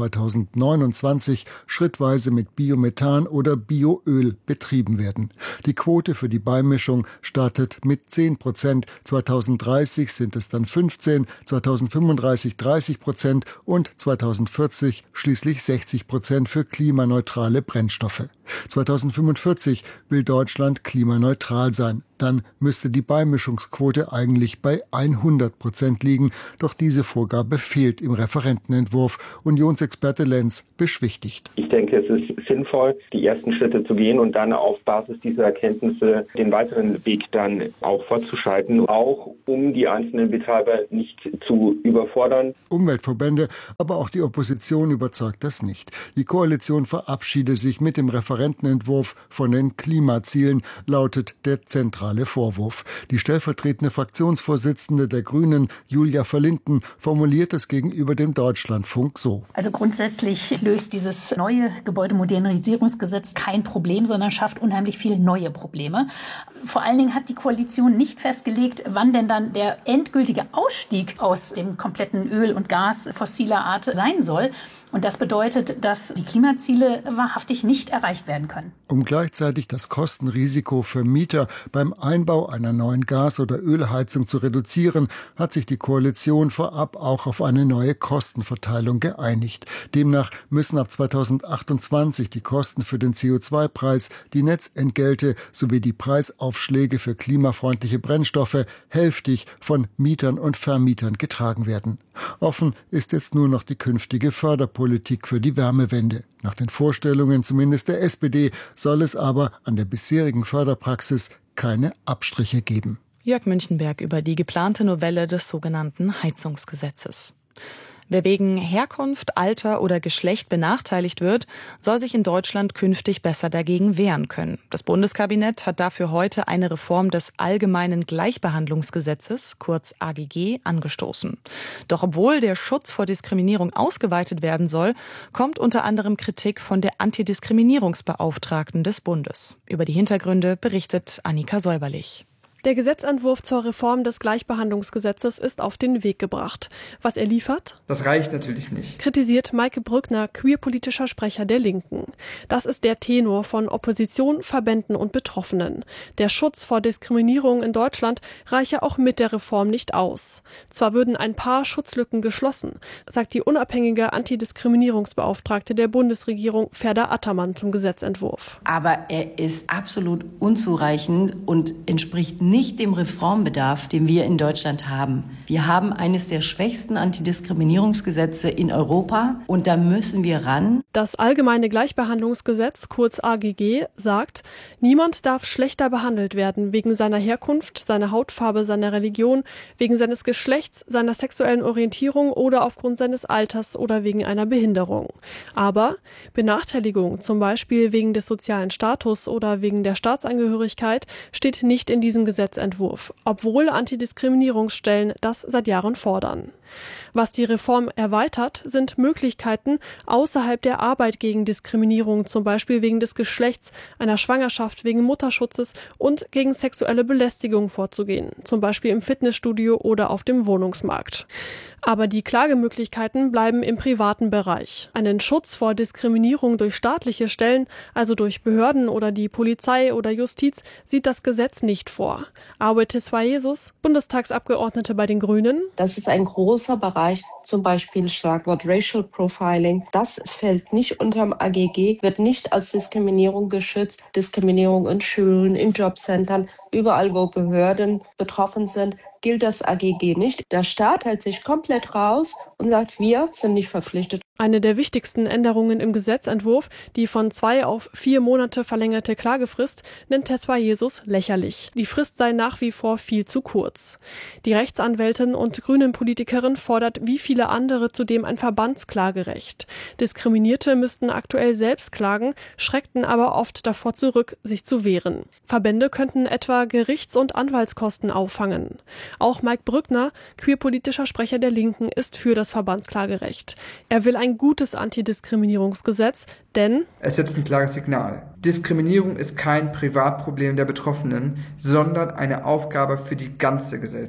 M: 2029 schrittweise mit Biomethan oder Bioöl betrieben werden. Die Quote für die Beimischung startet mit 10%. 2030 sind es dann 15%, 2035 30% und 2040 schließlich 60% für klimaneutrale Brennstoffe. 2045 will Deutschland klimaneutral sein. Dann müsste die Beimischungsquote eigentlich bei 100% liegen. Doch diese Vorgabe fehlt im Referentenentwurf. Unionsexperte Lenz beschwichtigt.
O: Ich denke, es ist sinnvoll, die ersten Schritte zu gehen und dann auf Basis dieser Erkenntnisse den weiteren Weg dann auch fortzuschreiten, auch um die einzelnen Betreiber nicht zu überfordern.
M: Umweltverbände, aber auch die Opposition überzeugt das nicht. Die Koalition verabschiede sich mit dem Referentenentwurf von den Klimazielen, lautet der zentrale Vorwurf. Die stellvertretende Fraktionsvorsitzende der Grünen, Julia Verlinden, formuliert es gegenüber dem Deutschlandfunk so.
P: Also grundsätzlich löst dieses neue Gebäudemodernisierungsgesetz kein Problem, sondern schafft unheimlich viele neue Probleme. Vor allen Dingen hat die Koalition nicht festgelegt, wann denn dann der endgültige Ausstieg aus dem kompletten Öl und Gas fossiler Art sein soll. Und das bedeutet, dass die Klimaziele wahrhaftig nicht erreicht werden können.
M: Um gleichzeitig das Kostenrisiko für Mieter beim Einbau einer neuen Gas- oder Ölheizung zu reduzieren, hat sich die Koalition vorab auch auf eine neue Kostenverteilung geeinigt. Demnach müssen ab 2028 die Kosten für den CO2-Preis, die Netzentgelte sowie die Preisaufschläge für klimafreundliche Brennstoffe hälftig von Mietern und Vermietern getragen werden. Offen ist jetzt nur noch die künftige Förderpolitik für die Wärmewende. Nach den Vorstellungen zumindest der SPD soll es aber an der bisherigen Förderpraxis keine Abstriche geben.
F: Jörg Münchenberg über die geplante Novelle des sogenannten Heizungsgesetzes. Wer wegen Herkunft, Alter oder Geschlecht benachteiligt wird, soll sich in Deutschland künftig besser dagegen wehren können. Das Bundeskabinett hat dafür heute eine Reform des Allgemeinen Gleichbehandlungsgesetzes, kurz AGG, angestoßen. Doch obwohl der Schutz vor Diskriminierung ausgeweitet werden soll, kommt unter anderem Kritik von der Antidiskriminierungsbeauftragten des Bundes. Über die Hintergründe berichtet Annika Säuberlich.
Q: Der Gesetzentwurf zur Reform des Gleichbehandlungsgesetzes ist auf den Weg gebracht. Was er liefert?
R: Das reicht natürlich nicht,
Q: kritisiert Maike Brückner, queerpolitischer Sprecher der Linken. Das ist der Tenor von Opposition, Verbänden und Betroffenen. Der Schutz vor Diskriminierung in Deutschland reiche auch mit der Reform nicht aus. Zwar würden ein paar Schutzlücken geschlossen, sagt die unabhängige Antidiskriminierungsbeauftragte der Bundesregierung Ferda Attermann zum Gesetzentwurf.
S: Aber er ist absolut unzureichend und entspricht nicht dem Reformbedarf, den wir in Deutschland haben. Wir haben eines der schwächsten Antidiskriminierungsgesetze in Europa und da müssen wir ran.
Q: Das Allgemeine Gleichbehandlungsgesetz, kurz AGG, sagt, niemand darf schlechter behandelt werden wegen seiner Herkunft, seiner Hautfarbe, seiner Religion, wegen seines Geschlechts, seiner sexuellen Orientierung oder aufgrund seines Alters oder wegen einer Behinderung. Aber Benachteiligung, zum Beispiel wegen des sozialen Status oder wegen der Staatsangehörigkeit, steht nicht in diesem Gesetzentwurf, obwohl Antidiskriminierungsstellen das seit Jahren fordern. Was die Reform erweitert, sind Möglichkeiten, außerhalb der Arbeit gegen Diskriminierung, zum Beispiel wegen des Geschlechts, einer Schwangerschaft, wegen Mutterschutzes und gegen sexuelle Belästigung vorzugehen, zum Beispiel im Fitnessstudio oder auf dem Wohnungsmarkt. Aber die Klagemöglichkeiten bleiben im privaten Bereich. Einen Schutz vor Diskriminierung durch staatliche Stellen, also durch Behörden oder die Polizei oder Justiz, sieht das Gesetz nicht vor. Aue Tesfayesus, Bundestagsabgeordnete bei den Grünen.
T: Das ist ein großer Bereich, zum Beispiel Schlagwort Racial Profiling. Das fällt nicht unterm AGG, wird nicht als Diskriminierung geschützt. Diskriminierung in Schulen, in Jobcentern, überall wo Behörden betroffen sind, gilt das AGG nicht. Der Staat hält sich komplett raus und sagt, wir sind nicht verpflichtet.
Q: Eine der wichtigsten Änderungen im Gesetzentwurf, die von 2 auf 4 Monate verlängerte Klagefrist, nennt Tesfayesus lächerlich. Die Frist sei nach wie vor viel zu kurz. Die Rechtsanwältin und Grünen-Politikerin fordert wie viele andere zudem ein Verbandsklagerecht. Diskriminierte müssten aktuell selbst klagen, schreckten aber oft davor zurück, sich zu wehren. Verbände könnten etwa Gerichts- und Anwaltskosten auffangen. Auch Mike Brückner, queerpolitischer Sprecher der Linken, ist für das Verbandsklagerecht. Er will ein gutes Antidiskriminierungsgesetz, denn
R: es setzt ein klares Signal. Diskriminierung ist kein Privatproblem der Betroffenen, sondern eine Aufgabe für die ganze Gesellschaft.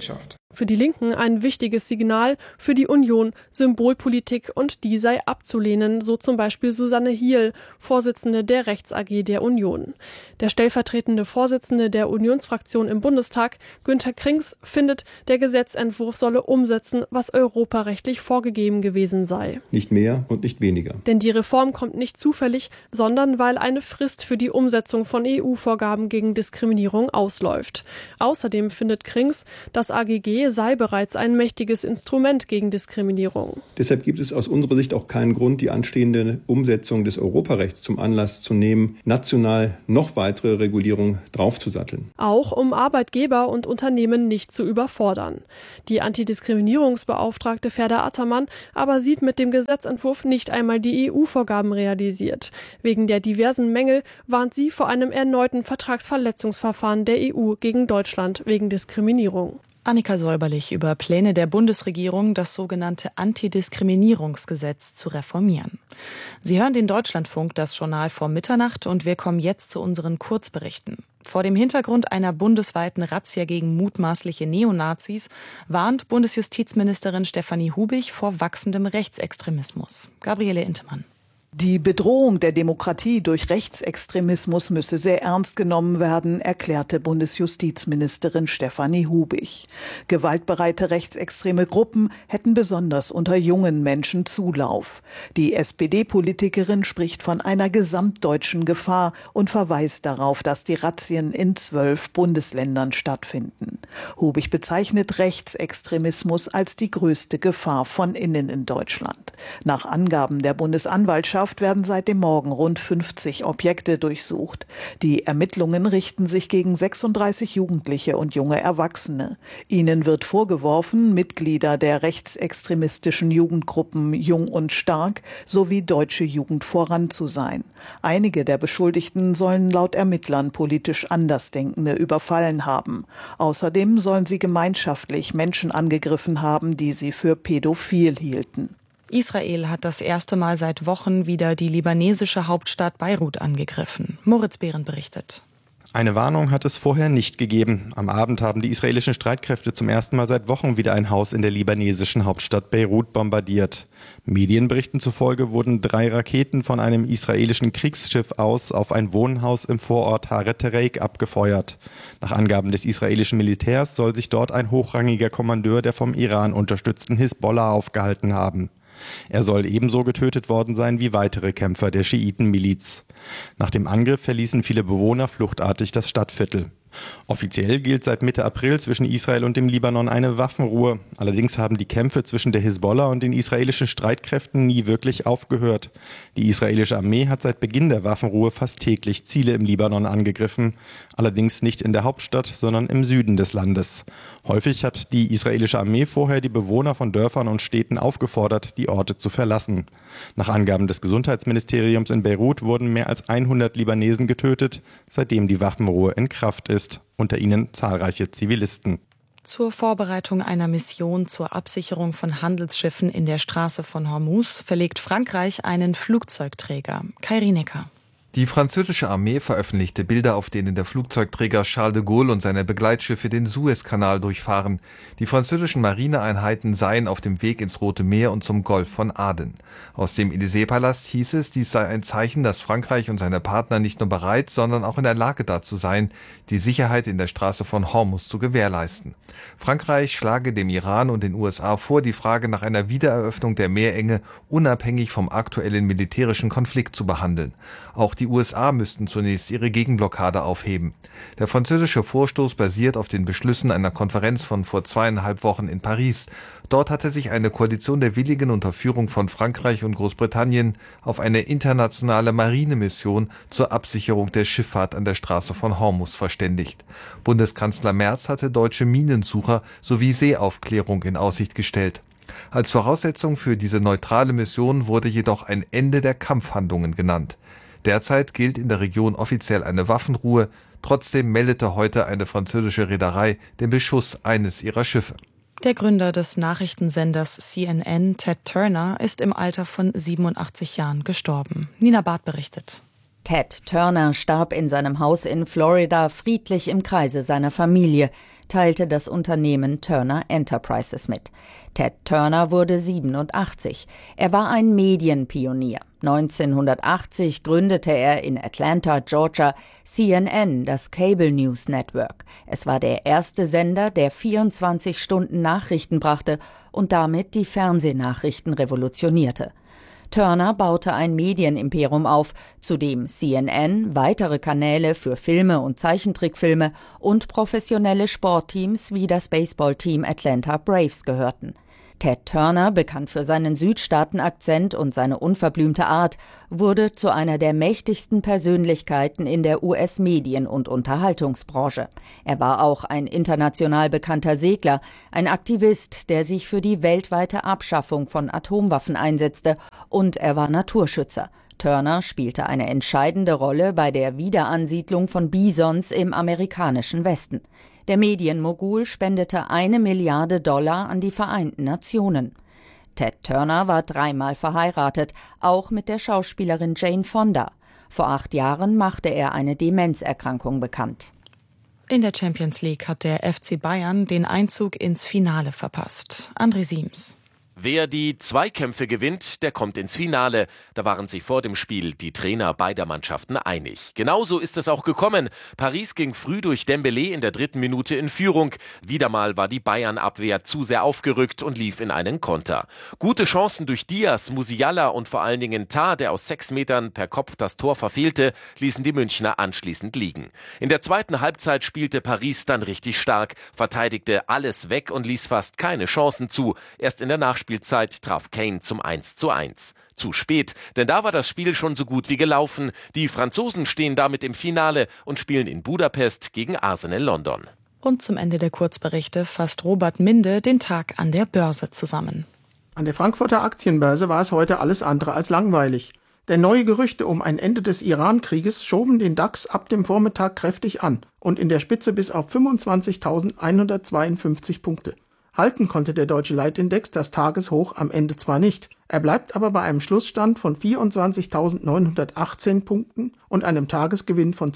Q: Für die Linken ein wichtiges Signal, für die Union Symbolpolitik und die sei abzulehnen, so zum Beispiel Susanne Hiel, Vorsitzende der Rechts AG der Union. Der stellvertretende Vorsitzende der Unionsfraktion im Bundestag, Günther Krings, findet, der Gesetzentwurf solle umsetzen, was europarechtlich vorgegeben gewesen sei.
U: Nicht mehr und nicht weniger.
Q: Denn die Reform kommt nicht zufällig, sondern weil eine Frist für die Umsetzung von EU-Vorgaben gegen Diskriminierung ausläuft. Außerdem findet Krings, das AGG sei bereits ein mächtiges Instrument gegen Diskriminierung.
U: Deshalb gibt es aus unserer Sicht auch keinen Grund, die anstehende Umsetzung des Europarechts zum Anlass zu nehmen, national noch weitere Regulierung draufzusatteln.
Q: Auch um Arbeitgeber und Unternehmen nicht zu überfordern. Die Antidiskriminierungsbeauftragte Ferda Attermann aber sieht mit dem Gesetzentwurf nicht einmal die EU-Vorgaben realisiert. Wegen der diversen Mängel warnt sie vor einem erneuten Vertragsverletzungsverfahren der EU gegen Deutschland wegen Diskriminierung.
F: Annika Säuberlich über Pläne der Bundesregierung, das sogenannte Antidiskriminierungsgesetz zu reformieren. Sie hören den Deutschlandfunk, das Journal vor Mitternacht, und wir kommen jetzt zu unseren Kurzberichten. Vor dem Hintergrund einer bundesweiten Razzia gegen mutmaßliche Neonazis warnt Bundesjustizministerin Stefanie Hubich vor wachsendem Rechtsextremismus. Gabriele Intemann.
V: Die Bedrohung der Demokratie durch Rechtsextremismus müsse sehr ernst genommen werden, erklärte Bundesjustizministerin Stefanie Hubich. Gewaltbereite rechtsextreme Gruppen hätten besonders unter jungen Menschen Zulauf. Die SPD-Politikerin spricht von einer gesamtdeutschen Gefahr und verweist darauf, dass die Razzien in 12 Bundesländern stattfinden. Hubich bezeichnet Rechtsextremismus als die größte Gefahr von innen in Deutschland. Nach Angaben der Bundesanwaltschaft werden seit dem Morgen rund 50 Objekte durchsucht. Die Ermittlungen richten sich gegen 36 Jugendliche und junge Erwachsene. Ihnen wird vorgeworfen, Mitglieder der rechtsextremistischen Jugendgruppen Jung und Stark sowie Deutsche Jugend voran zu sein. Einige der Beschuldigten sollen laut Ermittlern politisch Andersdenkende überfallen haben. Außerdem sollen sie gemeinschaftlich Menschen angegriffen haben, die sie für pädophil hielten.
F: Israel hat das erste Mal seit Wochen wieder die libanesische Hauptstadt Beirut angegriffen. Moritz Behren berichtet.
W: Eine Warnung hat es vorher nicht gegeben. Am Abend haben die israelischen Streitkräfte zum ersten Mal seit Wochen wieder ein Haus in der libanesischen Hauptstadt Beirut bombardiert. Medienberichten zufolge wurden 3 Raketen von einem israelischen Kriegsschiff aus auf ein Wohnhaus im Vorort Haret Tereik abgefeuert. Nach Angaben des israelischen Militärs soll sich dort ein hochrangiger Kommandeur der vom Iran unterstützten Hisbollah aufgehalten haben. Er soll ebenso getötet worden sein wie weitere Kämpfer der Schiitenmiliz. Nach dem Angriff verließen viele Bewohner fluchtartig das Stadtviertel. Offiziell gilt seit Mitte April zwischen Israel und dem Libanon eine Waffenruhe. Allerdings haben die Kämpfe zwischen der Hisbollah und den israelischen Streitkräften nie wirklich aufgehört. Die israelische Armee hat seit Beginn der Waffenruhe fast täglich Ziele im Libanon angegriffen. Allerdings nicht in der Hauptstadt, sondern im Süden des Landes. Häufig hat die israelische Armee vorher die Bewohner von Dörfern und Städten aufgefordert, die Orte zu verlassen. Nach Angaben des Gesundheitsministeriums in Beirut wurden mehr als 100 Libanesen getötet, seitdem die Waffenruhe in Kraft ist. Unter ihnen zahlreiche Zivilisten.
F: Zur Vorbereitung einer Mission zur Absicherung von Handelsschiffen in der Straße von Hormuz verlegt Frankreich einen Flugzeugträger. Kai Rienecker.
H: Die französische Armee veröffentlichte Bilder, auf denen der Flugzeugträger Charles de Gaulle und seine Begleitschiffe den Suezkanal durchfahren. Die französischen Marineeinheiten seien auf dem Weg ins Rote Meer und zum Golf von Aden. Aus dem Élysée-Palast hieß es, dies sei ein Zeichen, dass Frankreich und seine Partner nicht nur bereit, sondern auch in der Lage dazu seien, die Sicherheit in der Straße von Hormuz zu gewährleisten. Frankreich schlage dem Iran und den USA vor, die Frage nach einer Wiedereröffnung der Meerenge unabhängig vom aktuellen militärischen Konflikt zu behandeln. Auch die USA müssten zunächst ihre Gegenblockade aufheben. Der französische Vorstoß basiert auf den Beschlüssen einer Konferenz von vor 2,5 Wochen in Paris. Dort hatte sich eine Koalition der Willigen unter Führung von Frankreich und Großbritannien auf eine internationale Marinemission zur Absicherung der Schifffahrt an der Straße von Hormuz verständigt. Bundeskanzler Merz hatte deutsche Minensucher sowie Seeaufklärung in Aussicht gestellt. Als Voraussetzung für diese neutrale Mission wurde jedoch ein Ende der Kampfhandlungen genannt. Derzeit gilt in der Region offiziell eine Waffenruhe. Trotzdem meldete heute eine französische Reederei den Beschuss eines ihrer Schiffe.
F: Der Gründer des Nachrichtensenders CNN, Ted Turner, ist im Alter von 87 Jahren gestorben. Nina Barth berichtet.
A: Ted Turner starb in seinem Haus in Florida friedlich im Kreise seiner Familie, teilte das Unternehmen Turner Enterprises mit. Ted Turner wurde 87. Er war ein Medienpionier. 1980 gründete er in Atlanta, Georgia, CNN, das Cable News Network. Es war der erste Sender, der 24 Stunden Nachrichten brachte und damit die Fernsehnachrichten revolutionierte. Turner baute ein Medienimperium auf, zu dem CNN, weitere Kanäle für Filme und Zeichentrickfilme und professionelle Sportteams wie das Baseballteam Atlanta Braves gehörten. Ted Turner, bekannt für seinen Südstaaten-Akzent und seine unverblümte Art, wurde zu einer der mächtigsten Persönlichkeiten in der US-Medien- und Unterhaltungsbranche. Er war auch ein international bekannter Segler, ein Aktivist, der sich für die weltweite Abschaffung von Atomwaffen einsetzte, und er war Naturschützer. Turner spielte eine entscheidende Rolle bei der Wiederansiedlung von Bisons im amerikanischen Westen. Der Medienmogul spendete $1 Milliarde an die Vereinten Nationen. Ted Turner war 3-mal verheiratet, auch mit der Schauspielerin Jane Fonda. Vor 8 Jahren machte er eine Demenzerkrankung bekannt.
F: In der Champions League hat der FC Bayern den Einzug ins Finale verpasst. André Siems.
B: Wer die Zweikämpfe gewinnt, der kommt ins Finale. Da waren sich vor dem Spiel die Trainer beider Mannschaften einig. Genauso ist es auch gekommen. Paris ging früh durch Dembélé in der 3. Minute in Führung. Wieder mal war die Bayern-Abwehr zu sehr aufgerückt und lief in einen Konter. Gute Chancen durch Diaz, Musiala und vor allen Dingen Tah, der aus 6 Metern per Kopf das Tor verfehlte, ließen die Münchner anschließend liegen. In der zweiten Halbzeit spielte Paris dann richtig stark, verteidigte alles weg und ließ fast keine Chancen zu. Erst in der Nachspielzeit traf Kane zum 1:1. Zu spät, denn da war das Spiel schon so gut wie gelaufen. Die Franzosen stehen damit im Finale und spielen in Budapest gegen Arsenal London.
F: Und zum Ende der Kurzberichte fasst Robert Minde den Tag an der Börse zusammen.
C: An der Frankfurter Aktienbörse war es heute alles andere als langweilig. Denn neue Gerüchte um ein Ende des Iran-Krieges schoben den DAX ab dem Vormittag kräftig an und in der Spitze bis auf 25.152 Punkte. Halten konnte der deutsche Leitindex das Tageshoch am Ende zwar nicht, er bleibt aber bei einem Schlussstand von 24.918 Punkten und einem Tagesgewinn von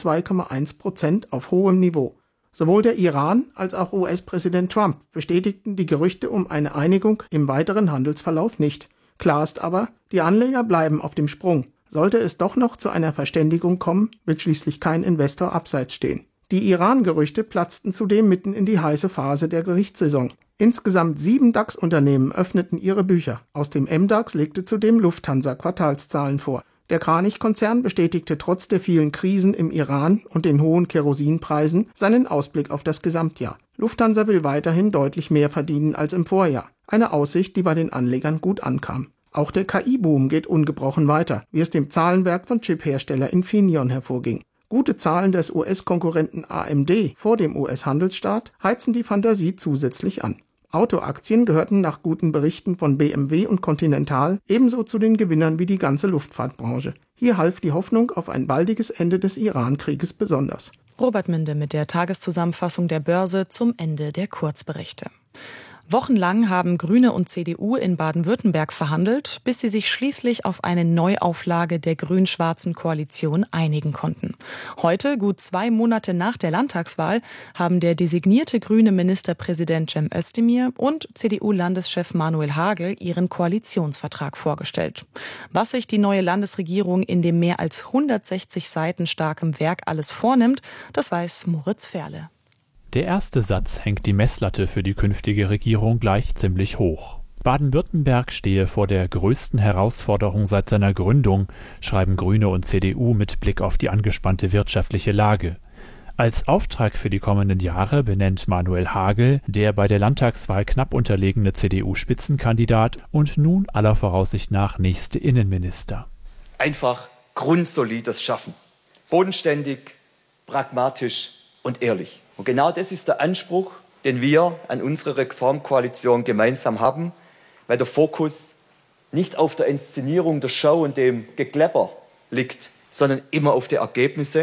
C: 2,1% auf hohem Niveau. Sowohl der Iran als auch US-Präsident Trump bestätigten die Gerüchte um eine Einigung im weiteren Handelsverlauf nicht. Klar ist aber, die Anleger bleiben auf dem Sprung. Sollte es doch noch zu einer Verständigung kommen, wird schließlich kein Investor abseits stehen. Die Iran-Gerüchte platzten zudem mitten in die heiße Phase der Gerichtssaison. Insgesamt 7 DAX-Unternehmen öffneten ihre Bücher. Aus dem MDAX legte zudem Lufthansa Quartalszahlen vor. Der Kranich-Konzern bestätigte trotz der vielen Krisen im Iran und den hohen Kerosinpreisen seinen Ausblick auf das Gesamtjahr. Lufthansa will weiterhin deutlich mehr verdienen als im Vorjahr. Eine Aussicht, die bei den Anlegern gut ankam. Auch der KI-Boom geht ungebrochen weiter, wie es dem Zahlenwerk von Chiphersteller Infineon hervorging. Gute Zahlen des US-Konkurrenten AMD vor dem US-Handelsstart heizen die Fantasie zusätzlich an. Autoaktien gehörten nach guten Berichten von BMW und Continental ebenso zu den Gewinnern wie die ganze Luftfahrtbranche. Hier half die Hoffnung auf ein baldiges Ende des Iran-Krieges besonders.
F: Robert Minde mit der Tageszusammenfassung der Börse zum Ende der Kurzberichte. Wochenlang haben Grüne und CDU in Baden-Württemberg verhandelt, bis sie sich schließlich auf eine Neuauflage der grün-schwarzen Koalition einigen konnten. Heute, gut 2 Monate nach der Landtagswahl, haben der designierte grüne Ministerpräsident Cem Özdemir und CDU-Landeschef Manuel Hagel ihren Koalitionsvertrag vorgestellt. Was sich die neue Landesregierung in dem mehr als 160 Seiten starken Werk alles vornimmt, das weiß Moritz Ferle.
X: Der erste Satz hängt die Messlatte für die künftige Regierung gleich ziemlich hoch. Baden-Württemberg stehe vor der größten Herausforderung seit seiner Gründung, schreiben Grüne und CDU mit Blick auf die angespannte wirtschaftliche Lage. Als Auftrag für die kommenden Jahre benennt Manuel Hagel, der bei der Landtagswahl knapp unterlegene CDU-Spitzenkandidat und nun aller Voraussicht nach nächste Innenminister.
Y: Einfach grundsolides Schaffen. Bodenständig, pragmatisch und ehrlich. Und genau das ist der Anspruch, den wir an unsere Reformkoalition gemeinsam haben, weil der Fokus nicht auf der Inszenierung der Show und dem Geklepper liegt, sondern immer auf die Ergebnisse.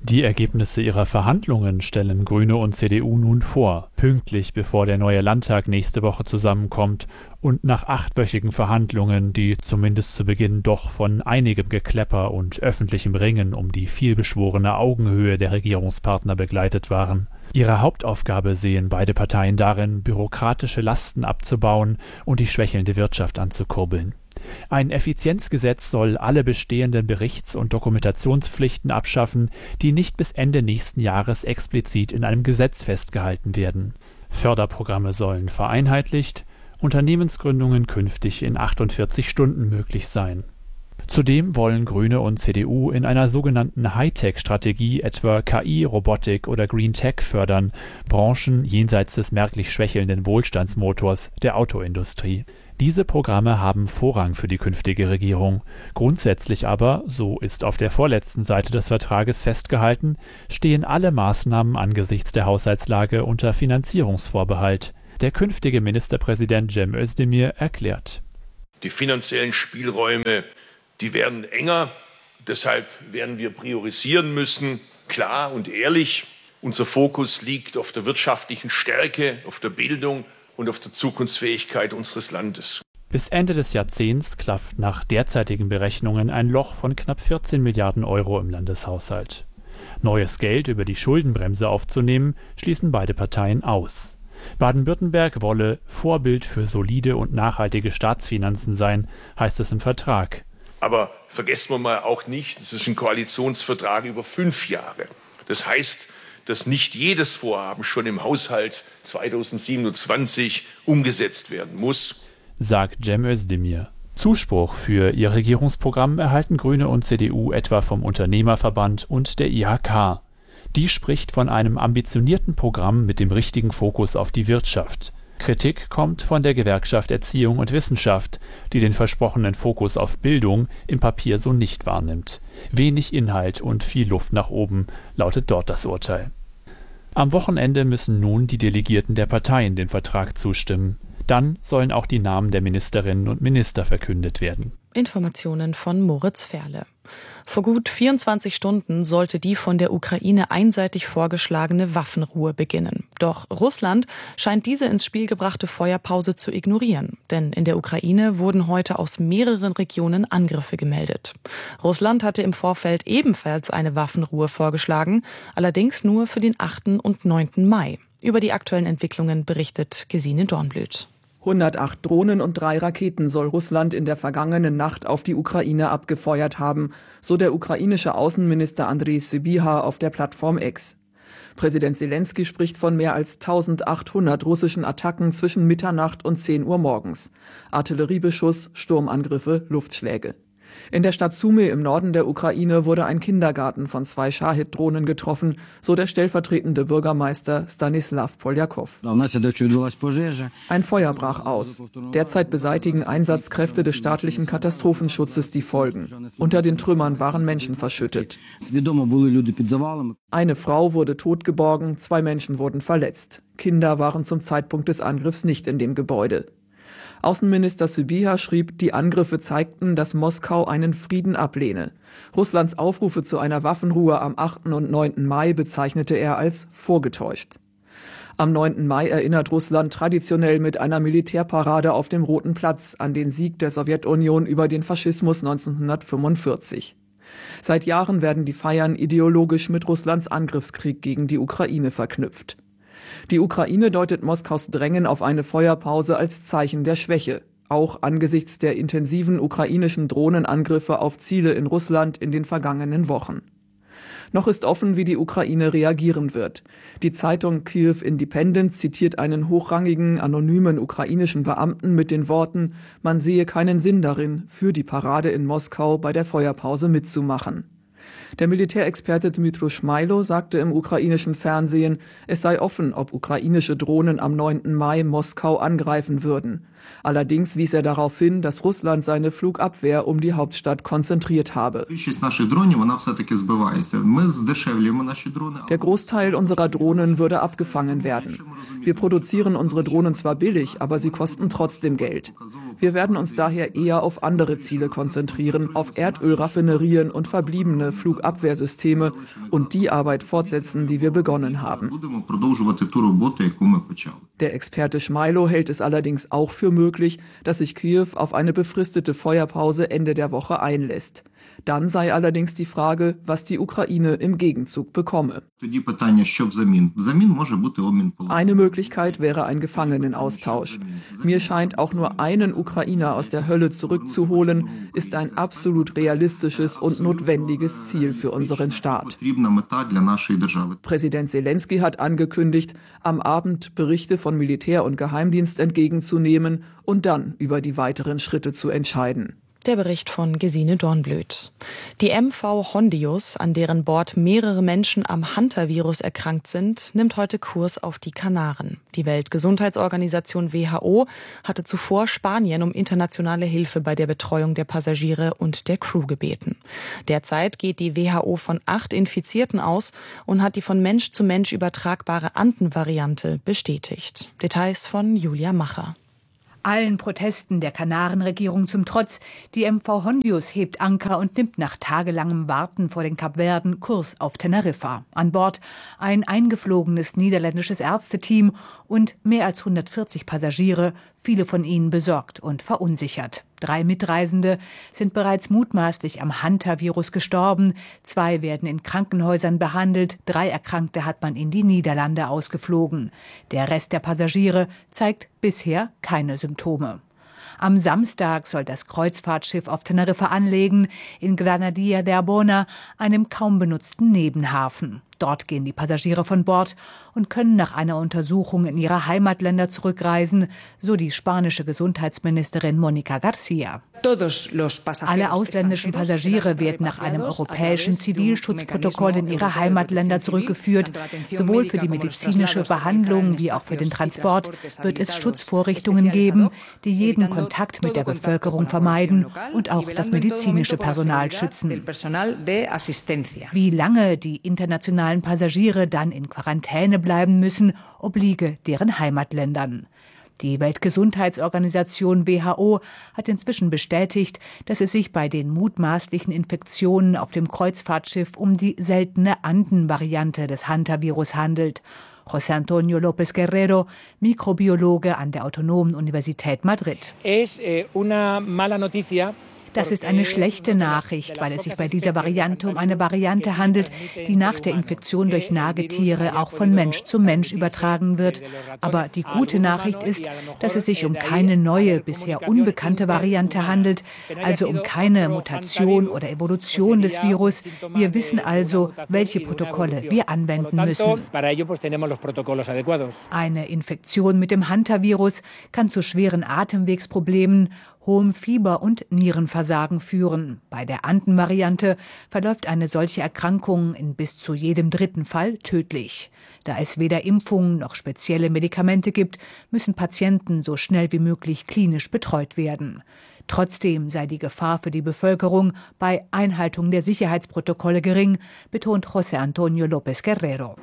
X: Die Ergebnisse ihrer Verhandlungen stellen Grüne und CDU nun vor, pünktlich bevor der neue Landtag nächste Woche zusammenkommt und nach 8-wöchigen Verhandlungen, die zumindest zu Beginn doch von einigem Geklepper und öffentlichem Ringen um die vielbeschworene Augenhöhe der Regierungspartner begleitet waren. Ihre Hauptaufgabe sehen beide Parteien darin, bürokratische Lasten abzubauen und die schwächelnde Wirtschaft anzukurbeln. Ein Effizienzgesetz soll alle bestehenden Berichts- und Dokumentationspflichten abschaffen, die nicht bis Ende nächsten Jahres explizit in einem Gesetz festgehalten werden. Förderprogramme sollen vereinheitlicht, Unternehmensgründungen künftig in 48 Stunden möglich sein. Zudem wollen Grüne und CDU in einer sogenannten Hightech-Strategie etwa KI, Robotik oder Green Tech fördern, Branchen jenseits des merklich schwächelnden Wohlstandsmotors der Autoindustrie. Diese Programme haben Vorrang für die künftige Regierung. Grundsätzlich aber, so ist auf der vorletzten Seite des Vertrages festgehalten, stehen alle Maßnahmen angesichts der Haushaltslage unter Finanzierungsvorbehalt. Der künftige Ministerpräsident Cem Özdemir erklärt:
D: Die finanziellen Spielräume, die werden enger. Deshalb werden wir priorisieren müssen, klar und ehrlich. Unser Fokus liegt auf der wirtschaftlichen Stärke, auf der Bildung und auf der Zukunftsfähigkeit unseres Landes.
X: Bis Ende des Jahrzehnts klafft nach derzeitigen Berechnungen ein Loch von knapp 14 Milliarden Euro im Landeshaushalt. Neues Geld über die Schuldenbremse aufzunehmen, schließen beide Parteien aus. Baden-Württemberg wolle Vorbild für solide und nachhaltige Staatsfinanzen sein, heißt es im Vertrag.
D: Aber vergessen wir mal auch nicht, es ist ein Koalitionsvertrag über 5 Jahre. Das heißt, dass nicht jedes Vorhaben schon im Haushalt 2027 umgesetzt werden muss,
X: sagt Cem Özdemir. Zuspruch für ihr Regierungsprogramm erhalten Grüne und CDU etwa vom Unternehmerverband und der IHK. Die spricht von einem ambitionierten Programm mit dem richtigen Fokus auf die Wirtschaft. Kritik kommt von der Gewerkschaft Erziehung und Wissenschaft, die den versprochenen Fokus auf Bildung im Papier so nicht wahrnimmt. Wenig Inhalt und viel Luft nach oben, lautet dort das Urteil. Am Wochenende müssen nun die Delegierten der Parteien dem Vertrag zustimmen. Dann sollen auch die Namen der Ministerinnen und Minister verkündet werden.
F: Informationen von Moritz Ferle. Vor gut 24 Stunden sollte die von der Ukraine einseitig vorgeschlagene Waffenruhe beginnen. Doch Russland scheint diese ins Spiel gebrachte Feuerpause zu ignorieren. Denn in der Ukraine wurden heute aus mehreren Regionen Angriffe gemeldet. Russland hatte im Vorfeld ebenfalls eine Waffenruhe vorgeschlagen, allerdings nur für den 8. und 9. Mai. Über die aktuellen Entwicklungen berichtet Gesine Dornblüt.
E: 108 Drohnen und 3 Raketen soll Russland in der vergangenen Nacht auf die Ukraine abgefeuert haben, so der ukrainische Außenminister Andrei Sybiha auf der Plattform X. Präsident Selenskyj spricht von mehr als 1800 russischen Attacken zwischen Mitternacht und 10 Uhr morgens. Artilleriebeschuss, Sturmangriffe, Luftschläge. In der Stadt Sumy im Norden der Ukraine wurde ein Kindergarten von 2 Schahid-Drohnen getroffen, so der stellvertretende Bürgermeister Stanislav Poljakow. Ein Feuer brach aus. Derzeit beseitigen Einsatzkräfte des staatlichen Katastrophenschutzes die Folgen. Unter den Trümmern waren Menschen verschüttet. Eine Frau wurde tot geborgen, 2 Menschen wurden verletzt. Kinder waren zum Zeitpunkt des Angriffs nicht in dem Gebäude. Außenminister Sybiha schrieb, die Angriffe zeigten, dass Moskau einen Frieden ablehne. Russlands Aufrufe zu einer Waffenruhe am 8. und 9. Mai bezeichnete er als vorgetäuscht. Am 9. Mai erinnert Russland traditionell mit einer Militärparade auf dem Roten Platz an den Sieg der Sowjetunion über den Faschismus 1945. Seit Jahren werden die Feiern ideologisch mit Russlands Angriffskrieg gegen die Ukraine verknüpft. Die Ukraine deutet Moskaus Drängen auf eine Feuerpause als Zeichen der Schwäche, auch angesichts der intensiven ukrainischen Drohnenangriffe auf Ziele in Russland in den vergangenen Wochen. Noch ist offen, wie die Ukraine reagieren wird. Die Zeitung Kyiv Independent zitiert einen hochrangigen, anonymen ukrainischen Beamten mit den Worten, man sehe keinen Sinn darin, für die Parade in Moskau bei der Feuerpause mitzumachen. Der Militärexperte Dmytro Schmailo sagte im ukrainischen Fernsehen, es sei offen, ob ukrainische Drohnen am 9. Mai Moskau angreifen würden. Allerdings wies er darauf hin, dass Russland seine Flugabwehr um die Hauptstadt konzentriert habe. Der Großteil unserer Drohnen würde abgefangen werden. Wir produzieren unsere Drohnen zwar billig, aber sie kosten trotzdem Geld. Wir werden uns daher eher auf andere Ziele konzentrieren, auf Erdölraffinerien und verbliebene Flugabwehrsysteme und die Arbeit fortsetzen, die wir begonnen haben. Der Experte Schmeilo hält es allerdings auch für möglich, dass sich Kiew auf eine befristete Feuerpause Ende der Woche einlässt. Dann sei allerdings die Frage, was die Ukraine im Gegenzug bekomme. Eine Möglichkeit wäre ein Gefangenenaustausch. Mir scheint, auch nur einen Ukrainer aus der Hölle zurückzuholen, ist ein absolut realistisches und notwendiges Ziel für unseren Staat. Präsident Selenskyj hat angekündigt, am Abend Berichte von Militär und Geheimdienst entgegenzunehmen und dann über die weiteren Schritte zu entscheiden.
F: Der Bericht von Gesine Dornblöt. Die MV Hondius, an deren Bord mehrere Menschen am Hunter-Virus erkrankt sind, nimmt heute Kurs auf die Kanaren. Die Weltgesundheitsorganisation WHO hatte zuvor Spanien um internationale Hilfe bei der Betreuung der Passagiere und der Crew gebeten. Derzeit geht die WHO von 8 Infizierten aus und hat die von Mensch zu Mensch übertragbare Anden-Variante bestätigt. Details von Julia Macher.
G: Allen Protesten der Kanarenregierung zum Trotz, die MV Hondius hebt Anker und nimmt nach tagelangem Warten vor den Kapverden Kurs auf Teneriffa. An Bord ein eingeflogenes niederländisches Ärzteteam und mehr als 140 Passagiere, viele von ihnen besorgt und verunsichert. 3 Mitreisende sind bereits mutmaßlich am Hunter-Virus gestorben. 2 werden in Krankenhäusern behandelt. 3 Erkrankte hat man in die Niederlande ausgeflogen. Der Rest der Passagiere zeigt bisher keine Symptome. Am Samstag soll das Kreuzfahrtschiff auf Teneriffa anlegen, in Granadilla de Arbona, einem kaum benutzten Nebenhafen. Dort gehen die Passagiere von Bord und können nach einer Untersuchung in ihre Heimatländer zurückreisen, so die spanische Gesundheitsministerin Mónica García. Alle ausländischen Passagiere werden nach einem europäischen Zivilschutzprotokoll in ihre Heimatländer zurückgeführt. Sowohl für die medizinische Behandlung wie auch für den Transport wird es Schutzvorrichtungen geben, die jeden Kontakt mit der Bevölkerung vermeiden und auch das medizinische Personal schützen. Wie lange die internationalen Passagiere dann in Quarantäne bleiben müssen, obliege deren Heimatländern. Die Weltgesundheitsorganisation WHO hat inzwischen bestätigt, dass es sich bei den mutmaßlichen Infektionen auf dem Kreuzfahrtschiff um die seltene Anden-Variante des Hunter-Virus handelt. José Antonio López Guerrero, Mikrobiologe an der Autonomen Universität Madrid. Das ist eine schlechte Nachricht, weil es sich bei dieser Variante um eine Variante handelt, die nach der Infektion durch Nagetiere auch von Mensch zu Mensch übertragen wird. Aber die gute Nachricht ist, dass es sich um keine neue, bisher unbekannte Variante handelt, also um keine Mutation oder Evolution des Virus. Wir wissen also, welche Protokolle wir anwenden müssen. Eine Infektion mit dem Hunter-Virus kann zu schweren Atemwegsproblemen, hohem Fieber und Nierenversagen führen. Bei der Anden-Variante verläuft eine solche Erkrankung in bis zu jedem 3. Fall tödlich. Da es weder Impfungen noch spezielle Medikamente gibt, müssen Patienten so schnell wie möglich klinisch betreut werden. Trotzdem sei die Gefahr für die Bevölkerung bei Einhaltung der Sicherheitsprotokolle gering, betont José Antonio López Guerrero.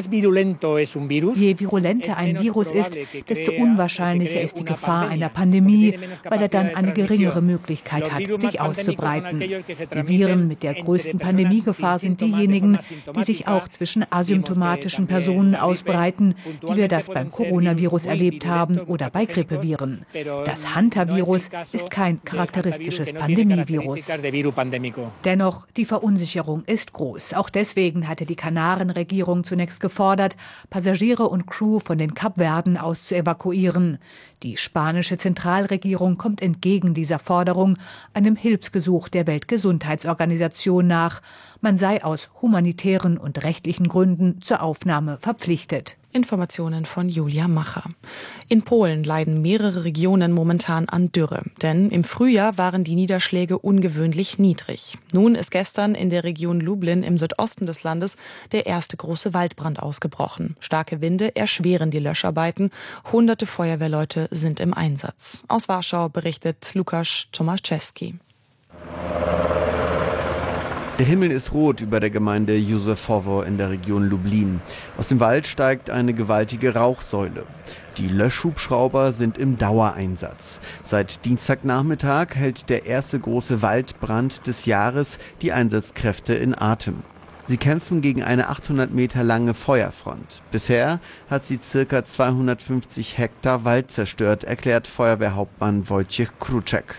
G: Je virulenter ein Virus ist, desto unwahrscheinlicher ist die Gefahr einer Pandemie, weil er dann eine geringere Möglichkeit hat, sich auszubreiten. Die Viren mit der größten Pandemiegefahr sind diejenigen, die sich auch zwischen asymptomatischen Personen ausbreiten, wie wir das beim Coronavirus erlebt haben oder bei Grippeviren. Das Hunter-Virus ist kein charakteristisches Pandemievirus. Dennoch, die Verunsicherung ist groß. Auch deswegen hatte die Kanarenregierung zunächst gefordert, Passagiere und Crew von den Kapverden aus zu evakuieren. Die spanische Zentralregierung kommt entgegen dieser Forderung einem Hilfsgesuch der Weltgesundheitsorganisation nach. Man sei aus humanitären und rechtlichen Gründen zur Aufnahme verpflichtet.
F: Informationen von Julia Macher. In Polen leiden mehrere Regionen momentan an Dürre, denn im Frühjahr waren die Niederschläge ungewöhnlich niedrig. Nun ist gestern in der Region Lublin im Südosten des Landes der erste große Waldbrand ausgebrochen. Starke Winde erschweren die Löscharbeiten. Hunderte Feuerwehrleute sind im Einsatz. Aus Warschau berichtet Lukasz Tomaszewski.
I: Der Himmel ist rot über der Gemeinde Józefowo in der Region Lublin. Aus dem Wald steigt eine gewaltige Rauchsäule. Die Löschhubschrauber sind im Dauereinsatz. Seit Dienstagnachmittag hält der erste große Waldbrand des Jahres die Einsatzkräfte in Atem. Sie kämpfen gegen eine 800 Meter lange Feuerfront. Bisher hat sie ca. 250 Hektar Wald zerstört, erklärt Feuerwehrhauptmann Wojciech Kruczek.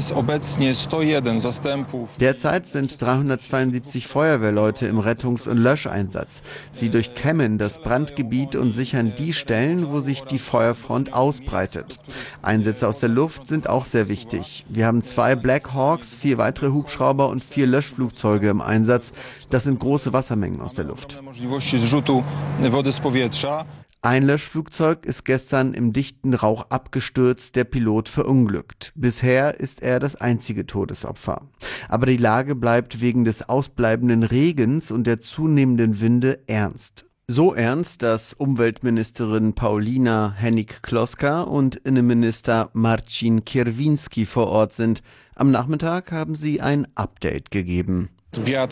I: Derzeit sind 372 Feuerwehrleute im Rettungs- und Löscheinsatz. Sie durchkämmen das Brandgebiet und sichern die Stellen, wo sich die Feuerfront ausbreitet. Einsätze aus der Luft sind auch sehr wichtig. Wir haben 2 Black Hawks, 4 weitere Hubschrauber und 4 Löschflugzeuge im Einsatz. Das sind große Wassermengen aus der Luft. Ein Löschflugzeug ist gestern im dichten Rauch abgestürzt, der Pilot verunglückt. Bisher ist er das einzige Todesopfer. Aber die Lage bleibt wegen des ausbleibenden Regens und der zunehmenden Winde ernst. So ernst, dass Umweltministerin Paulina Hennig-Kloska und Innenminister Marcin Kierwiński vor Ort sind. Am Nachmittag haben sie ein Update gegeben. Der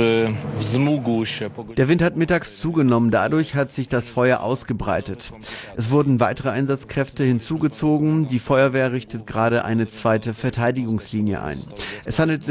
I: Wind hat mittags zugenommen, dadurch hat sich das Feuer ausgebreitet. Es wurden weitere Einsatzkräfte hinzugezogen, die Feuerwehr richtet gerade eine zweite Verteidigungslinie ein. Es handelt sich